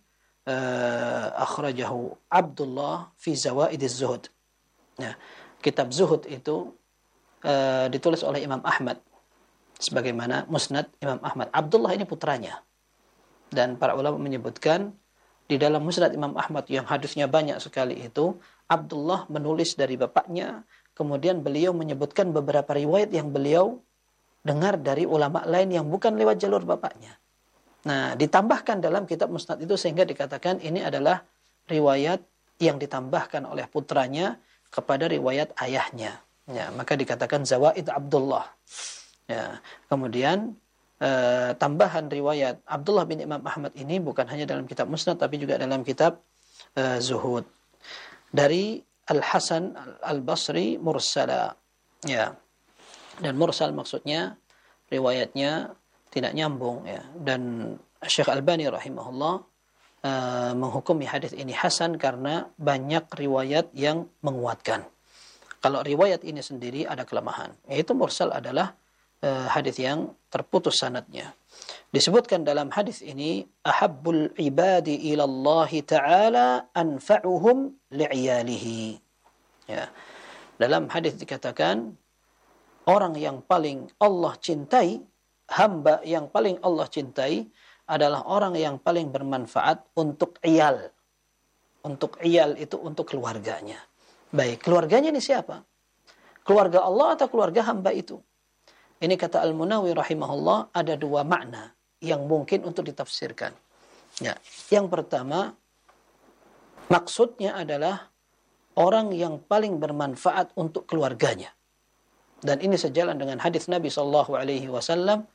akhrajahu Abdullah fi Zawaidiz Zuhud. Ya, kitab Zuhud itu ditulis oleh Imam Ahmad sebagaimana Musnad Imam Ahmad. Abdullah ini putranya. Dan para ulama menyebutkan di dalam Musnad Imam Ahmad yang hadisnya banyak sekali itu, Abdullah menulis dari bapaknya, kemudian beliau menyebutkan beberapa riwayat yang beliau dengar dari ulama lain yang bukan lewat jalur bapaknya. Nah, ditambahkan dalam kitab Musnad itu sehingga dikatakan ini adalah riwayat yang ditambahkan oleh putranya kepada riwayat ayahnya. Ya, maka dikatakan Zawaid Abdullah. Ya, kemudian tambahan riwayat Abdullah bin Imam Ahmad ini bukan hanya dalam kitab Musnad tapi juga dalam kitab Zuhud. Dari Al-Hasan Al-Basri mursala. Ya. Dan mursal maksudnya riwayatnya tidak nyambung, ya. Dan Syekh Albani rahimahullah menghukumi hadis ini hasan karena banyak riwayat yang menguatkan. Kalau riwayat ini sendiri ada kelemahan, yaitu mursal adalah hadis yang terputus sanadnya. Disebutkan dalam hadis ini, ahabbul ibadi ila Allah taala anfa'uhum li'iyalihi. Ya. Dalam hadis dikatakan orang yang paling Allah cintai, hamba yang paling Allah cintai adalah orang yang paling bermanfaat untuk iyal. Untuk iyal itu untuk keluarganya. Baik, keluarganya ini siapa? Keluarga Allah atau keluarga hamba itu? Ini kata Al-Munawi rahimahullah, ada dua makna yang mungkin untuk ditafsirkan. Ya, yang pertama, maksudnya adalah orang yang paling bermanfaat untuk keluarganya. Dan ini sejalan dengan hadis Nabi SAW,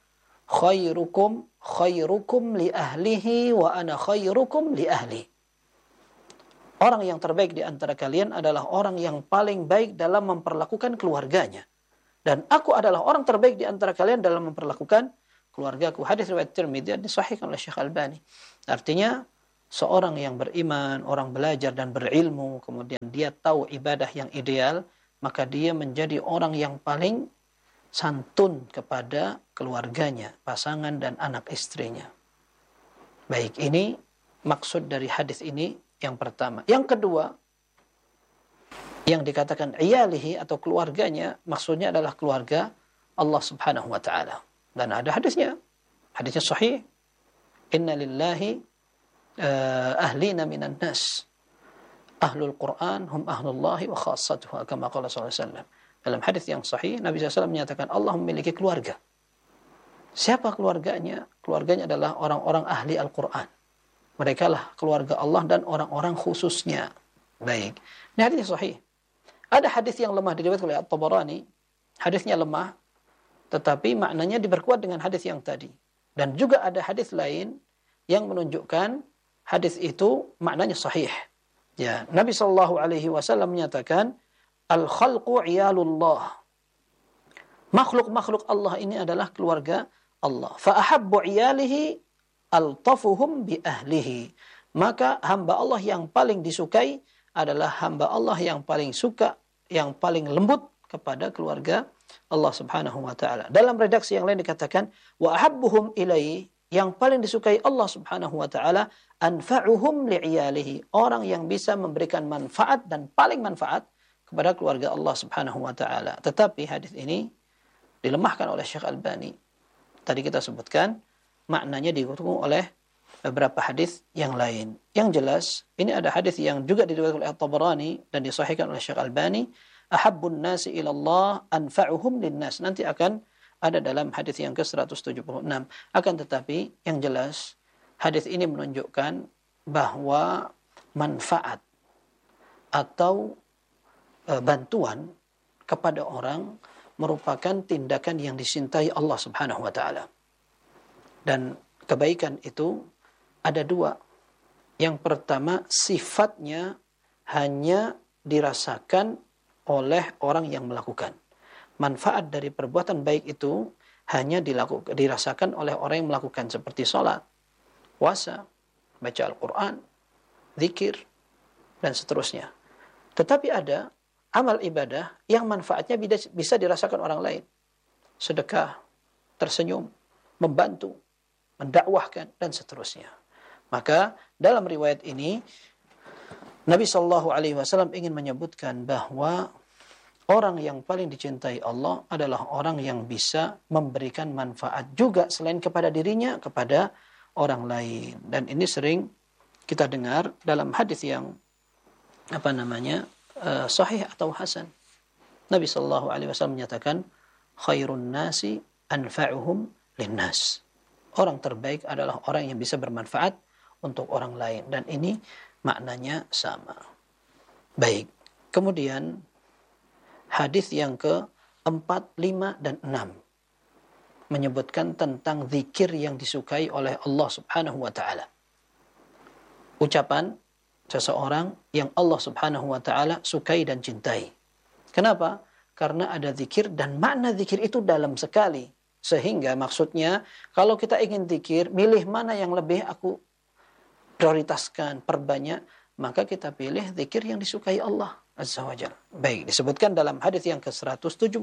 khairukum li ahlihi wa ana khairukum li ahli. Orang yang terbaik di antara kalian adalah orang yang paling baik dalam memperlakukan keluarganya. Dan aku adalah orang terbaik di antara kalian dalam memperlakukan keluargaku. Hadis riwayat Tirmidzi disahihkan oleh Syekh Albani. Artinya seorang yang beriman, orang belajar dan berilmu, kemudian dia tahu ibadah yang ideal, maka dia menjadi orang yang paling santun kepada keluarganya, pasangan dan anak istrinya. Baik, ini maksud dari hadis ini yang pertama. Yang kedua, yang dikatakan iyalihi atau keluarganya, maksudnya adalah keluarga Allah Subhanahu wa ta'ala. Dan ada hadisnya. Hadisnya sahih. Inna lillahi ahlina minan nas. Ahlul Quran hum ahlullahi wa khassatuhu. Kama qala sallallahu alaihi wasallam. Dalam hadis yang sahih, Nabi SAW menyatakan Allah memiliki keluarga. Siapa keluarganya? Keluarganya adalah orang-orang ahli Al-Quran. Mereka lah keluarga Allah dan orang-orang khususnya. Baik. Ini hadis sahih. Ada hadis yang lemah diriwayatkan oleh At-Tabarani. Hadisnya lemah, tetapi maknanya diperkuat dengan hadis yang tadi. Dan juga ada hadis lain yang menunjukkan hadis itu maknanya sahih. Ya, Nabi SAW menyatakan, al-khalqu iyalullah. Makhluk-makhluk Allah ini adalah keluarga Allah. Fa-ahabbu iyalihi altafuhum bi ahlihi. Maka hamba Allah yang paling disukai adalah hamba Allah yang paling suka, yang paling lembut kepada keluarga Allah Subhanahu wa ta'ala. Dalam redaksi yang lain dikatakan, wa ahabbuhum ilaihi, yang paling disukai Allah Subhanahu wa ta'ala, anfa'uhum li'iyalihi, orang yang bisa memberikan manfaat dan paling manfaat kepada keluarga Allah Subhanahu wa ta'ala. Tetapi hadis ini dilemahkan oleh Syekh Albani. Tadi kita sebutkan maknanya didukung oleh beberapa hadis yang lain. Yang jelas, ini ada hadis yang juga diriwayatkan oleh At-Tabarani dan disahihkan oleh Syekh Albani, ahabbun nasi ilallah anfa'uhum linnas. Nanti akan ada dalam hadis yang ke-176. Akan tetapi yang jelas, hadis ini menunjukkan bahwa manfaat atau bantuan kepada orang merupakan tindakan yang dicintai Allah Subhanahu wa ta'ala. Dan kebaikan itu ada dua. Yang pertama, sifatnya hanya dirasakan oleh orang yang melakukan. Manfaat dari perbuatan baik itu hanya dirasakan oleh orang yang melakukan, seperti sholat, puasa, baca Al-Quran, zikir, dan seterusnya. Tetapi ada amal ibadah yang manfaatnya bisa dirasakan orang lain. Sedekah, tersenyum, membantu, mendakwahkan, dan seterusnya. Maka dalam riwayat ini Nabi SAW ingin menyebutkan bahwa orang yang paling dicintai Allah adalah orang yang bisa memberikan manfaat juga selain kepada dirinya, kepada orang lain. Dan ini sering kita dengar dalam hadis yang sahih atau hasan. Nabi SAW menyatakan, khairun nasi anfa'uhum linnas. Orang terbaik adalah orang yang bisa bermanfaat untuk orang lain. Dan ini maknanya sama. Baik. Kemudian hadis yang ke-4, 5, dan 6 menyebutkan tentang zikir yang disukai oleh Allah Subhanahu wa ta'ala. Ucapan seseorang yang Allah Subhanahu wa ta'ala sukai dan cintai. Kenapa? Karena ada zikir dan makna zikir itu dalam sekali. Sehingga maksudnya kalau kita ingin zikir, milih mana yang lebih aku prioritaskan, perbanyak, maka kita pilih zikir yang disukai Allah Azza wa Jalla. Baik, disebutkan dalam hadis yang ke-173,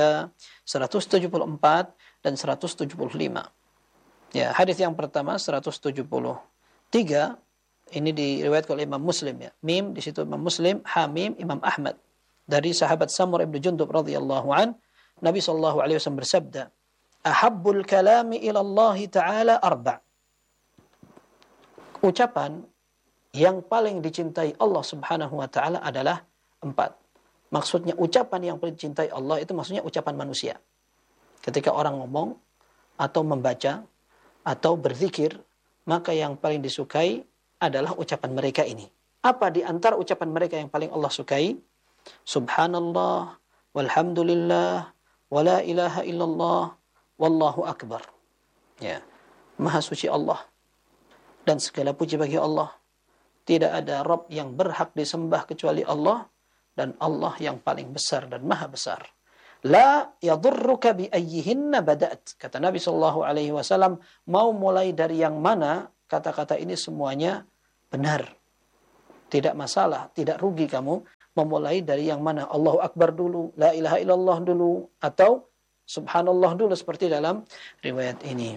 174, dan 175. Ya, hadis yang pertama 173 ini diriwayatkan oleh Imam Muslim ya. Mim di situ Imam Muslim, Hamim Imam Ahmad. Dari sahabat Samur ibn Jundub radhiyallahu an, Nabi sallallahu alaihi wasallam bersabda, "Ahabbul kalami ila Allah Ta'ala arba'." Ucapan yang paling dicintai Allah Subhanahu wa ta'ala adalah 4. Maksudnya ucapan yang paling dicintai Allah itu maksudnya ucapan manusia. Ketika orang ngomong atau membaca atau berzikir, maka yang paling disukai adalah ucapan mereka ini. Apa di antara ucapan mereka yang paling Allah sukai? Subhanallah, walhamdulillah, wala ilaha illallah, wallahu akbar. Ya, Maha suci Allah dan segala puji bagi Allah. Tidak ada Rabb yang berhak disembah kecuali Allah, dan Allah yang paling besar dan maha besar. La yadurruka bi ayyihinna bada'at. Kata Nabi sallallahu alaihi wasallam, mau mulai dari yang mana, kata-kata ini semuanya benar. Tidak masalah, tidak rugi kamu memulai dari yang mana. Allahu Akbar dulu, la ilaha illallah dulu, atau subhanallah dulu seperti dalam riwayat ini.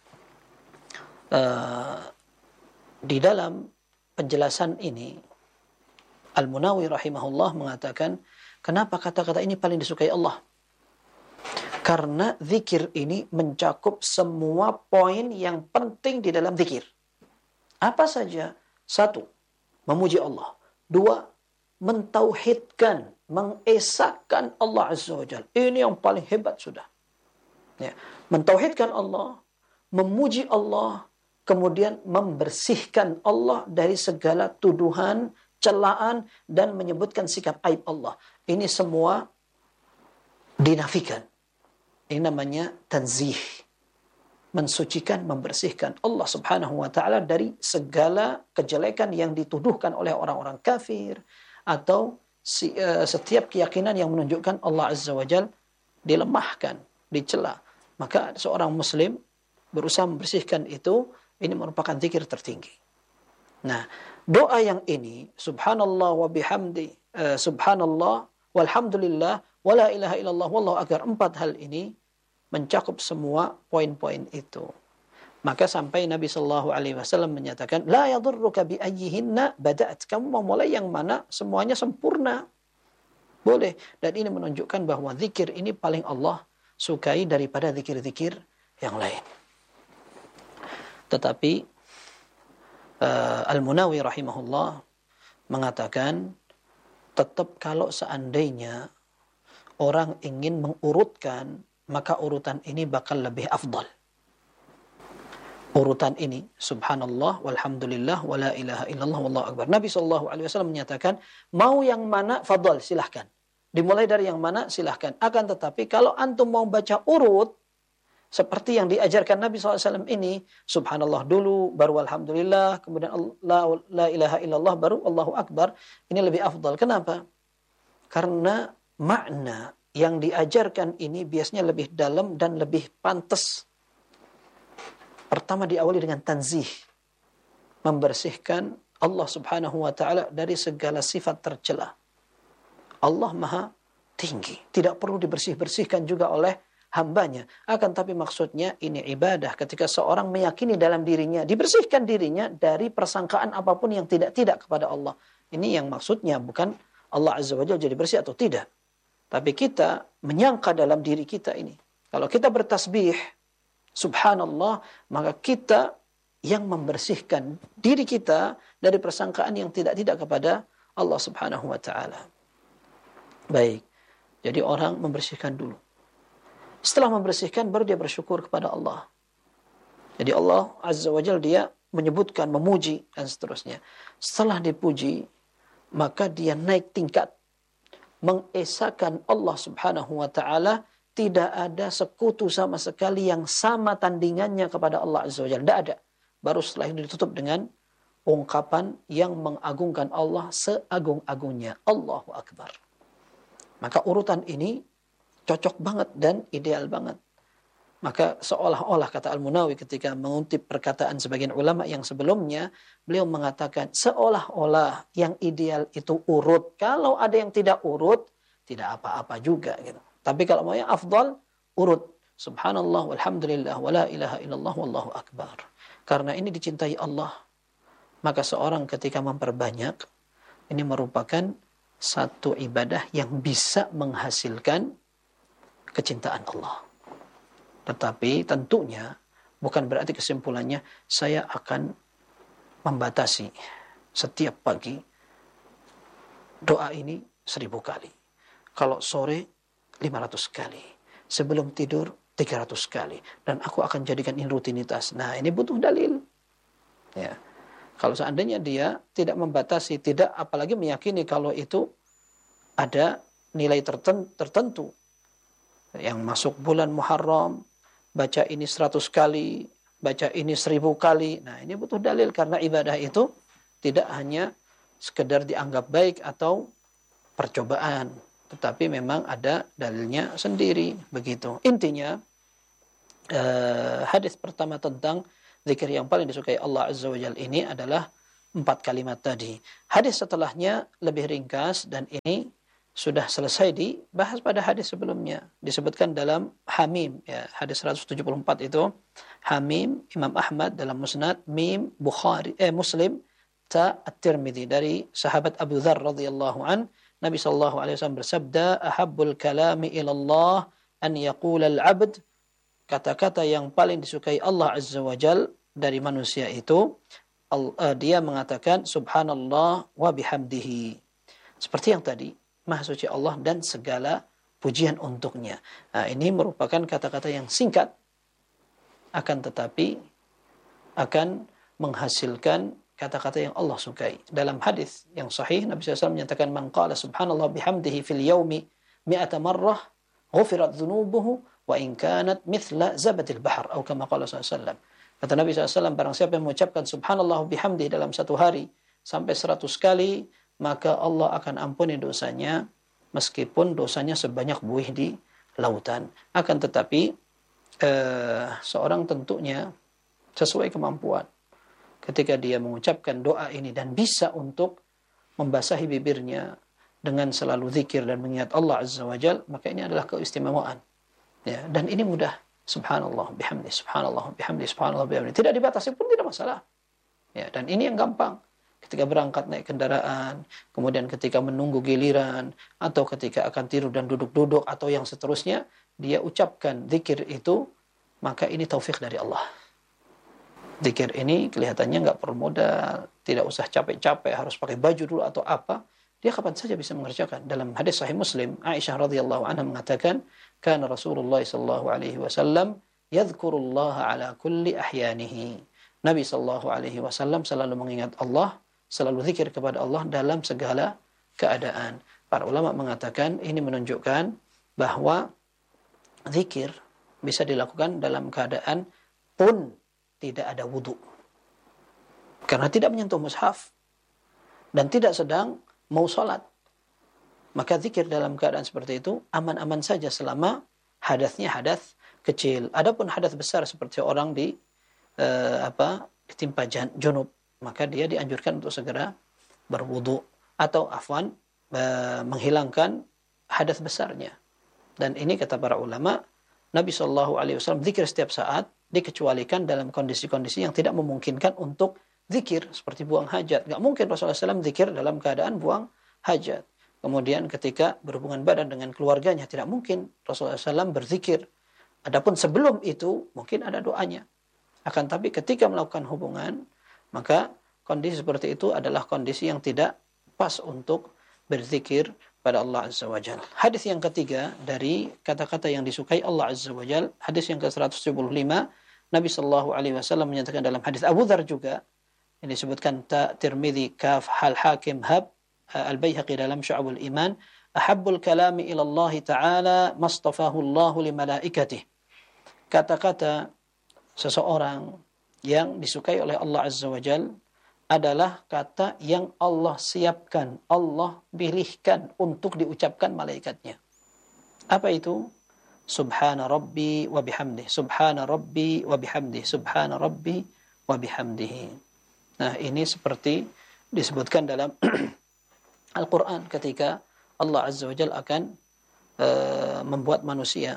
Di dalam penjelasan ini, Al-Munawi rahimahullah mengatakan, kenapa kata-kata ini paling disukai Allah? Karena zikir ini mencakup semua poin yang penting di dalam zikir. Apa saja? 1, memuji Allah. 2, mentauhidkan, mengesahkan Allah Azza wa Jalla. Ini yang paling hebat sudah. Ya. Mentauhidkan Allah, memuji Allah, kemudian membersihkan Allah dari segala tuduhan, celaan, dan menyebutkan sikap aib Allah. Ini semua dinafikan. Ini namanya tanzih. Mensucikan, membersihkan Allah subhanahu wa ta'ala dari segala kejelekan yang dituduhkan oleh orang-orang kafir, atau setiap keyakinan yang menunjukkan Allah Azza wa Jal dilemahkan, dicela. Maka seorang muslim berusaha membersihkan itu. Ini merupakan zikir tertinggi. Nah, doa yang ini, subhanallah wa bihamdi, subhanallah walhamdulillah wa la ilaha illallah wallahu akbar, 4 hal ini mencakup semua poin-poin itu. Maka sampai Nabi sallallahu alaihi wasallam menyatakan, la yadurruka bi ayyihinna bada'at. Kamu mau mulai yang mana, semuanya sempurna. Boleh. Dan ini menunjukkan bahwa zikir ini paling Allah sukai daripada zikir-zikir yang lain. Tetapi Al-Munawi rahimahullah mengatakan, tetap kalau seandainya orang ingin mengurutkan, maka urutan ini bakal lebih afdal. Urutan ini, subhanallah, walhamdulillah, wa la ilaha illallah, wallahu akbar. Nabi SAW menyatakan, mau yang mana, fadal, silahkan. Dimulai dari yang mana, silahkan. Akan tetapi, kalau antum mau baca urut, seperti yang diajarkan Nabi SAW ini, subhanallah dulu, baru alhamdulillah, kemudian la ilaha illallah, baru Allahu Akbar. Ini lebih afdal. Kenapa? Karena makna yang diajarkan ini biasanya lebih dalam dan lebih pantas. Pertama diawali dengan tanzih. Membersihkan Allah subhanahu wa ta'ala dari segala sifat tercela. Allah maha tinggi. Tidak perlu dibersih-bersihkan juga oleh hambanya. Akan tapi maksudnya ini ibadah ketika seorang meyakini dalam dirinya, dibersihkan dirinya dari persangkaan apapun yang tidak-tidak kepada Allah. Ini yang maksudnya, bukan Allah Azza wa Jalla jadi bersih atau tidak. Tapi kita menyangka dalam diri kita ini. Kalau kita bertasbih, subhanallah, maka kita yang membersihkan diri kita dari persangkaan yang tidak-tidak kepada Allah subhanahu wa ta'ala. Baik. Jadi orang membersihkan dulu. Setelah membersihkan, baru dia bersyukur kepada Allah. Jadi Allah Azza wa Jalla dia menyebutkan, memuji, dan seterusnya. Setelah dipuji, maka dia naik tingkat. Mengesahkan Allah subhanahu wa ta'ala, tidak ada sekutu sama sekali yang sama tandingannya kepada Allah Azza wa Jalla. Tidak ada. Baru setelah itu ditutup dengan ungkapan yang mengagungkan Allah seagung-agungnya. Allahu Akbar. Maka urutan ini cocok banget dan ideal banget. Maka seolah-olah, kata Al-Munawi ketika mengutip perkataan sebagian ulama yang sebelumnya, beliau mengatakan seolah-olah yang ideal itu urut. Kalau ada yang tidak urut, tidak apa-apa juga gitu. Tapi kalau mau yang afdal, urut. Subhanallah, walhamdulillah, wa la ilaha illallah, wallahu akbar. Karena ini dicintai Allah. Maka seorang ketika memperbanyak, ini merupakan satu ibadah yang bisa menghasilkan kecintaan Allah. Tetapi tentunya bukan berarti kesimpulannya saya akan membatasi setiap pagi doa ini 1000 kali. Kalau sore 500 kali. Sebelum tidur 300 kali. Dan aku akan jadikan ini rutinitas. Nah, ini butuh dalil. Ya. Kalau seandainya dia tidak membatasi, tidak apalagi meyakini kalau itu ada nilai tertentu. Yang masuk bulan Muharram, baca ini 100 kali, baca ini 1000 kali. Nah, ini butuh dalil karena ibadah itu tidak hanya sekedar dianggap baik atau percobaan, tetapi memang ada dalilnya sendiri begitu. Intinya hadis pertama tentang zikir yang paling disukai Allah Azza wa Jalla ini adalah 4 kalimat tadi. Hadis setelahnya lebih ringkas dan ini sudah selesai dibahas pada hadis sebelumnya. Disebutkan dalam Hamim, ya, hadis 174 itu Hamim, Imam Ahmad dalam Musnad, Mim Muslim, Ta At-Tirmidzi dari sahabat Abu Dzar radhiyallahu an, Nabi sallallahu alaihi wasallam bersabda, "Ahabbul kalami ila Allah an yaqula al-'abd." Kata-kata yang paling disukai Allah Azza wa Jal dari manusia itu dia mengatakan subhanallah wa bihamdihi. Seperti yang tadi, Maha suci Allah dan segala pujian untuknya. Nah, ini merupakan kata-kata yang singkat, akan tetapi akan menghasilkan kata-kata yang Allah sukai. Dalam hadis yang sahih, Nabi SAW menyatakan, man qala subhanallah bihamdihi fil yaumi mi'ata marrah, ghufirat dhunubuhu, wa in kanat mithla zabadil bahar, atau kama qala SAW. Kata Nabi SAW, barang siapa yang mengucapkan subhanallah bihamdihi dalam satu hari sampai 100 kali, maka Allah akan ampuni dosanya meskipun dosanya sebanyak buih di lautan. Akan tetapi seorang tentunya sesuai kemampuan. Ketika dia mengucapkan doa ini dan bisa untuk membasahi bibirnya dengan selalu zikir dan mengingat Allah Azza wa Jal, maka ini adalah keistimewaan. Ya, dan ini mudah. Subhanallah bihamdi, subhanallah bihamdi, subhanallah bihamdi. Tidak dibatasi pun tidak masalah. Ya, dan ini yang gampang. Ketika berangkat naik kendaraan, kemudian ketika menunggu giliran, atau ketika akan tidur dan duduk-duduk, atau yang seterusnya, dia ucapkan zikir itu, maka ini taufik dari Allah. Zikir ini kelihatannya nggak perlu modal, tidak usah capek-capek, harus pakai baju dulu atau apa. Dia kapan saja bisa mengerjakan. Dalam hadis Sahih Muslim, Aisyah radhiyallahu anha mengatakan, kana Rasulullah sallallahu alaihi wasallam yadhkurullaha ala kulli ahyanihi. Nabi sallallahu alaihi wasallam selalu mengingat Allah, selalu zikir kepada Allah dalam segala keadaan. Para ulama mengatakan ini menunjukkan bahwa zikir bisa dilakukan dalam keadaan pun tidak ada wudu. Karena tidak menyentuh mushaf dan tidak sedang mau sholat. Maka zikir dalam keadaan seperti itu aman-aman saja selama hadatnya hadas kecil. Adapun hadas besar seperti orang ditimpa junub, maka dia dianjurkan untuk segera berwudu atau menghilangkan hadas besarnya. Dan ini kata para ulama, Nabi SAW zikir setiap saat dikecualikan dalam kondisi-kondisi yang tidak memungkinkan untuk zikir, seperti buang hajat. Nggak mungkin Rasulullah SAW zikir dalam keadaan buang hajat. Kemudian ketika berhubungan badan dengan keluarganya, tidak mungkin Rasulullah SAW berzikir. Adapun sebelum itu, mungkin ada doanya. Akan tapi ketika melakukan hubungan, maka kondisi seperti itu adalah kondisi yang tidak pas untuk berzikir pada Allah Azza wa Jal. Hadis yang ketiga dari kata-kata yang disukai Allah Azza wa Jal, hadis yang ke-175, Nabi sallallahu alaihi wasallam menyatakan dalam hadis Abu Dzar juga, yang disebutkan Ta Tirmidzi, Kaf, Hal Hakim, Hab, Al-Baihaqi dalam Syu'abul Iman, ahabbul kalami ila Allah Ta'ala mastafahu Allah li malaikatih. Kata-kata seseorang yang disukai oleh Allah Azza wa Jal adalah kata yang Allah siapkan, Allah pilihkan untuk diucapkan malaikatnya. Apa itu? Subhana Rabbi wa bihamdih, Subhana Rabbi wa bihamdih, Subhana Rabbi wa bihamdihi. Nah, ini seperti disebutkan dalam Al-Quran ketika Allah Azza wa Jalla akan membuat manusia.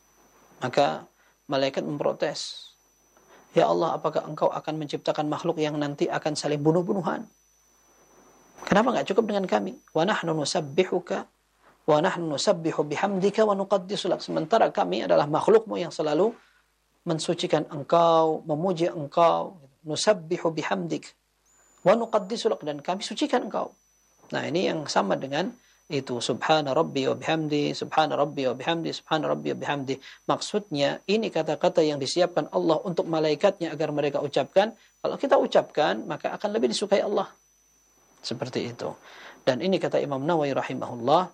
Maka malaikat memprotes. Ya Allah, apakah engkau akan menciptakan makhluk yang nanti akan saling bunuh-bunuhan? Kenapa enggak cukup dengan kami? Wa nahnu nusabbihuka wa nahnu nusabbihu bihamdika wa nuqaddisu lak. Sementara kami adalah makhlukmu yang selalu mensucikan engkau, memuji engkau. Nusabbihu bihamdik wa nuqaddisu lak, dan kami sucikan engkau. Nah, ini yang sama dengan itu, subhana rabbi wa bihamdi, subhana rabbi wa bihamdi, subhana rabbi wa bihamdi. Maksudnya ini kata-kata yang disiapkan Allah untuk malaikatnya agar mereka ucapkan. Kalau kita ucapkan, maka akan lebih disukai Allah. Seperti itu. Dan ini kata Imam Nawawi rahimahullah,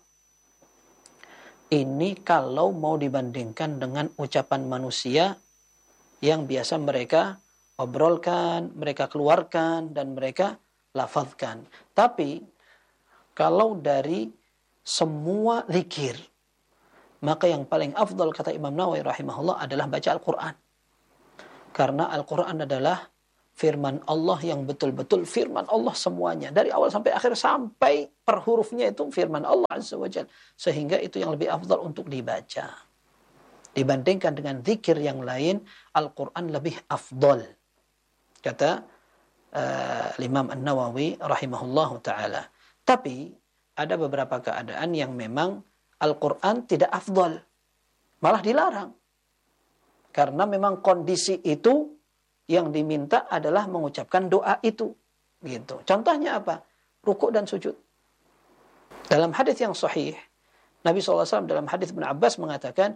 ini kalau mau dibandingkan dengan ucapan manusia yang biasa mereka obrolkan, mereka keluarkan, dan mereka lafazkan. Tapi kalau dari semua zikir, maka yang paling afdal kata Imam Nawawi rahimahullah adalah baca Al-Quran. Karena Al-Quran adalah firman Allah yang betul-betul firman Allah semuanya. Dari awal sampai akhir, sampai per hurufnya itu firman Allah Azza wa Jalla. Sehingga itu yang lebih afdal untuk dibaca. Dibandingkan dengan zikir yang lain, Al-Quran lebih afdal. Kata Imam An-Nawawi rahimahullahu ta'ala. Tapi ada beberapa keadaan yang memang Al-Quran tidak afdal. Malah dilarang. Karena memang kondisi itu yang diminta adalah mengucapkan doa itu. Gitu. Contohnya apa? Rukuk dan sujud. Dalam hadis yang sahih, Nabi SAW dalam hadis Ibn Abbas mengatakan,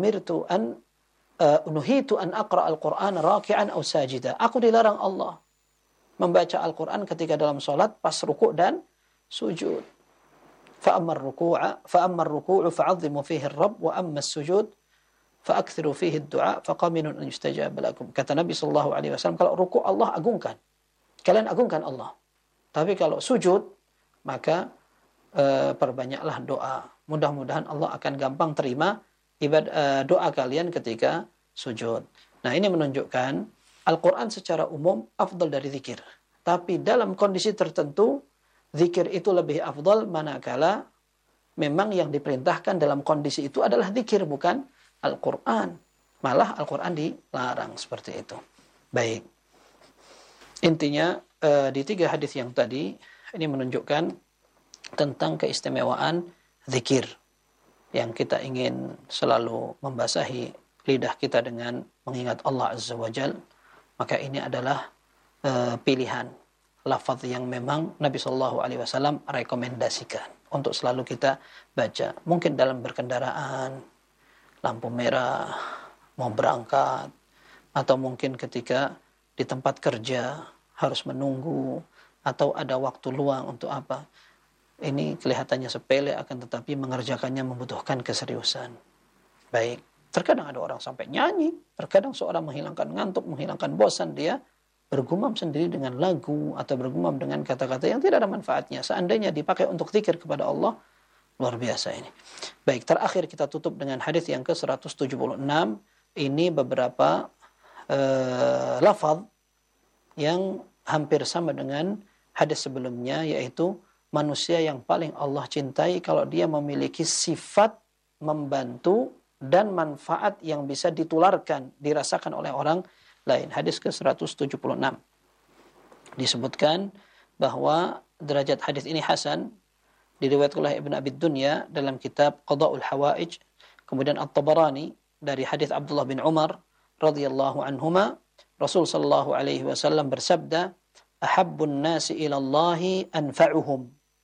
nuhitu an aqra al-Quran raki'an aw sajida. Aku dilarang Allah membaca Al-Quran ketika dalam salat pas rukuk dan sujud. Fa'amma ar-ruku'u fa'azzimu fihi ar-rabb wa amma as-sujud fa'akthiru fihi ad-du'a faqaminun an yustajab lakum. Kata Nabi sallallahu alaihi wasallam, kalau rukuk Allah agungkan. Kalian agungkan Allah. Tapi kalau sujud, maka perbanyaklah doa. Mudah-mudahan Allah akan gampang terima doa kalian ketika sujud. Nah, ini menunjukkan Al-Quran secara umum afdal dari zikir. Tapi dalam kondisi tertentu, zikir itu lebih afdal manakala memang yang diperintahkan dalam kondisi itu adalah zikir, bukan Al-Quran. Malah Al-Quran dilarang seperti itu. Baik. Intinya di 3 hadis yang tadi, ini menunjukkan tentang keistimewaan zikir. Yang kita ingin selalu membasahi lidah kita dengan mengingat Allah Azza wa Jal. Maka ini adalah pilihan lafaz yang memang Nabi SAW rekomendasikan untuk selalu kita baca. Mungkin dalam berkendaraan, lampu merah, mau berangkat, atau mungkin ketika di tempat kerja harus menunggu, atau ada waktu luang untuk apa. Ini kelihatannya sepele, akan tetapi mengerjakannya membutuhkan keseriusan. Baik, terkadang ada orang sampai nyanyi, terkadang seorang menghilangkan ngantuk, menghilangkan bosan, dia bergumam sendiri dengan lagu, atau bergumam dengan kata-kata yang tidak ada manfaatnya. Seandainya dipakai untuk zikir kepada Allah, luar biasa ini. Baik, terakhir kita tutup dengan hadis yang ke-176. Ini beberapa lafaz yang hampir sama dengan hadis sebelumnya, yaitu manusia yang paling Allah cintai kalau dia memiliki sifat membantu dan manfaat yang bisa ditularkan, dirasakan oleh orang lain. Hadis ke-176. Disebutkan bahwa derajat hadis ini hasan, diriwayatkan oleh Ibn Abi Dunya dalam kitab Qada'ul Hawaij, kemudian At-Tabarani dari hadis Abdullah bin Umar radhiyallahu anhuma, Rasul sallallahu alaihi wasallam bersabda, ahabbun nasi ilallahi anfa'uhum.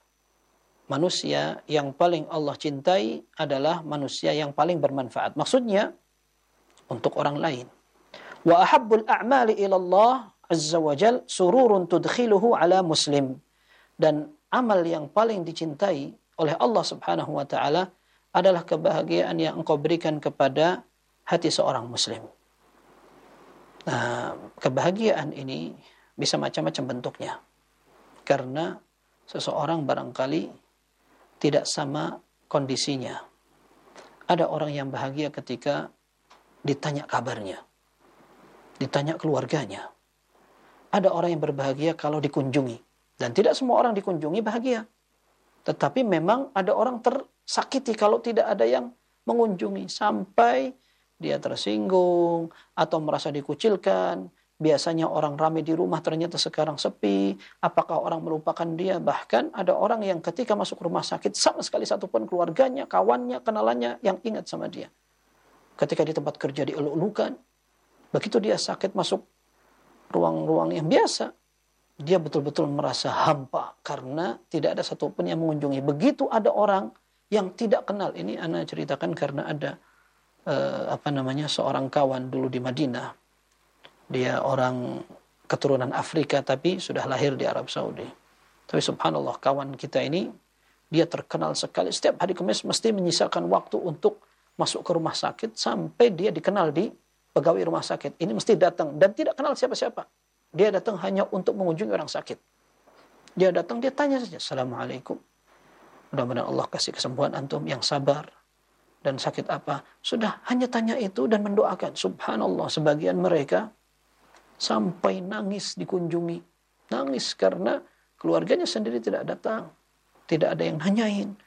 Manusia yang paling Allah cintai adalah manusia yang paling bermanfaat. Maksudnya untuk orang lain. Wa ahabbul a'mali ilallah azza wa jal sururun tudkhiluhu ala muslim. Dan amal yang paling dicintai oleh Allah Subhanahu wa taala adalah kebahagiaan yang engkau berikan kepada hati seorang muslim. Nah, kebahagiaan ini bisa macam-macam bentuknya. Karena seseorang barangkali tidak sama kondisinya. Ada orang yang bahagia ketika ditanya kabarnya, ditanya keluarganya. Ada orang yang berbahagia kalau dikunjungi. Dan tidak semua orang dikunjungi bahagia. Tetapi memang ada orang tersakiti kalau tidak ada yang mengunjungi. Sampai dia tersinggung atau merasa dikucilkan. Biasanya orang ramai di rumah, ternyata sekarang sepi. Apakah orang melupakan dia? Bahkan ada orang yang ketika masuk rumah sakit, sama sekali satupun keluarganya, kawannya, kenalannya yang ingat sama dia. Ketika di tempat kerja dieluk-elukan. Begitu dia sakit masuk ruang-ruang yang biasa, dia betul-betul merasa hampa karena tidak ada satupun yang mengunjungi. Begitu ada orang yang tidak kenal. Ini ana ceritakan karena ada seorang kawan dulu di Madinah. Dia orang keturunan Afrika tapi sudah lahir di Arab Saudi. Tapi subhanallah, kawan kita ini dia terkenal sekali. Setiap hari Kamis mesti menyisakan waktu untuk masuk ke rumah sakit sampai dia dikenal di pegawai rumah sakit. Ini mesti datang dan tidak kenal siapa-siapa. Dia datang hanya untuk mengunjungi orang sakit. Dia datang, dia tanya saja, Assalamualaikum. Mudah-mudahan Allah kasih kesembuhan antum yang sabar. Dan sakit apa? Sudah hanya tanya itu dan mendoakan. Subhanallah, sebagian mereka sampai nangis dikunjungi. Nangis karena keluarganya sendiri tidak datang. Tidak ada yang nanyain.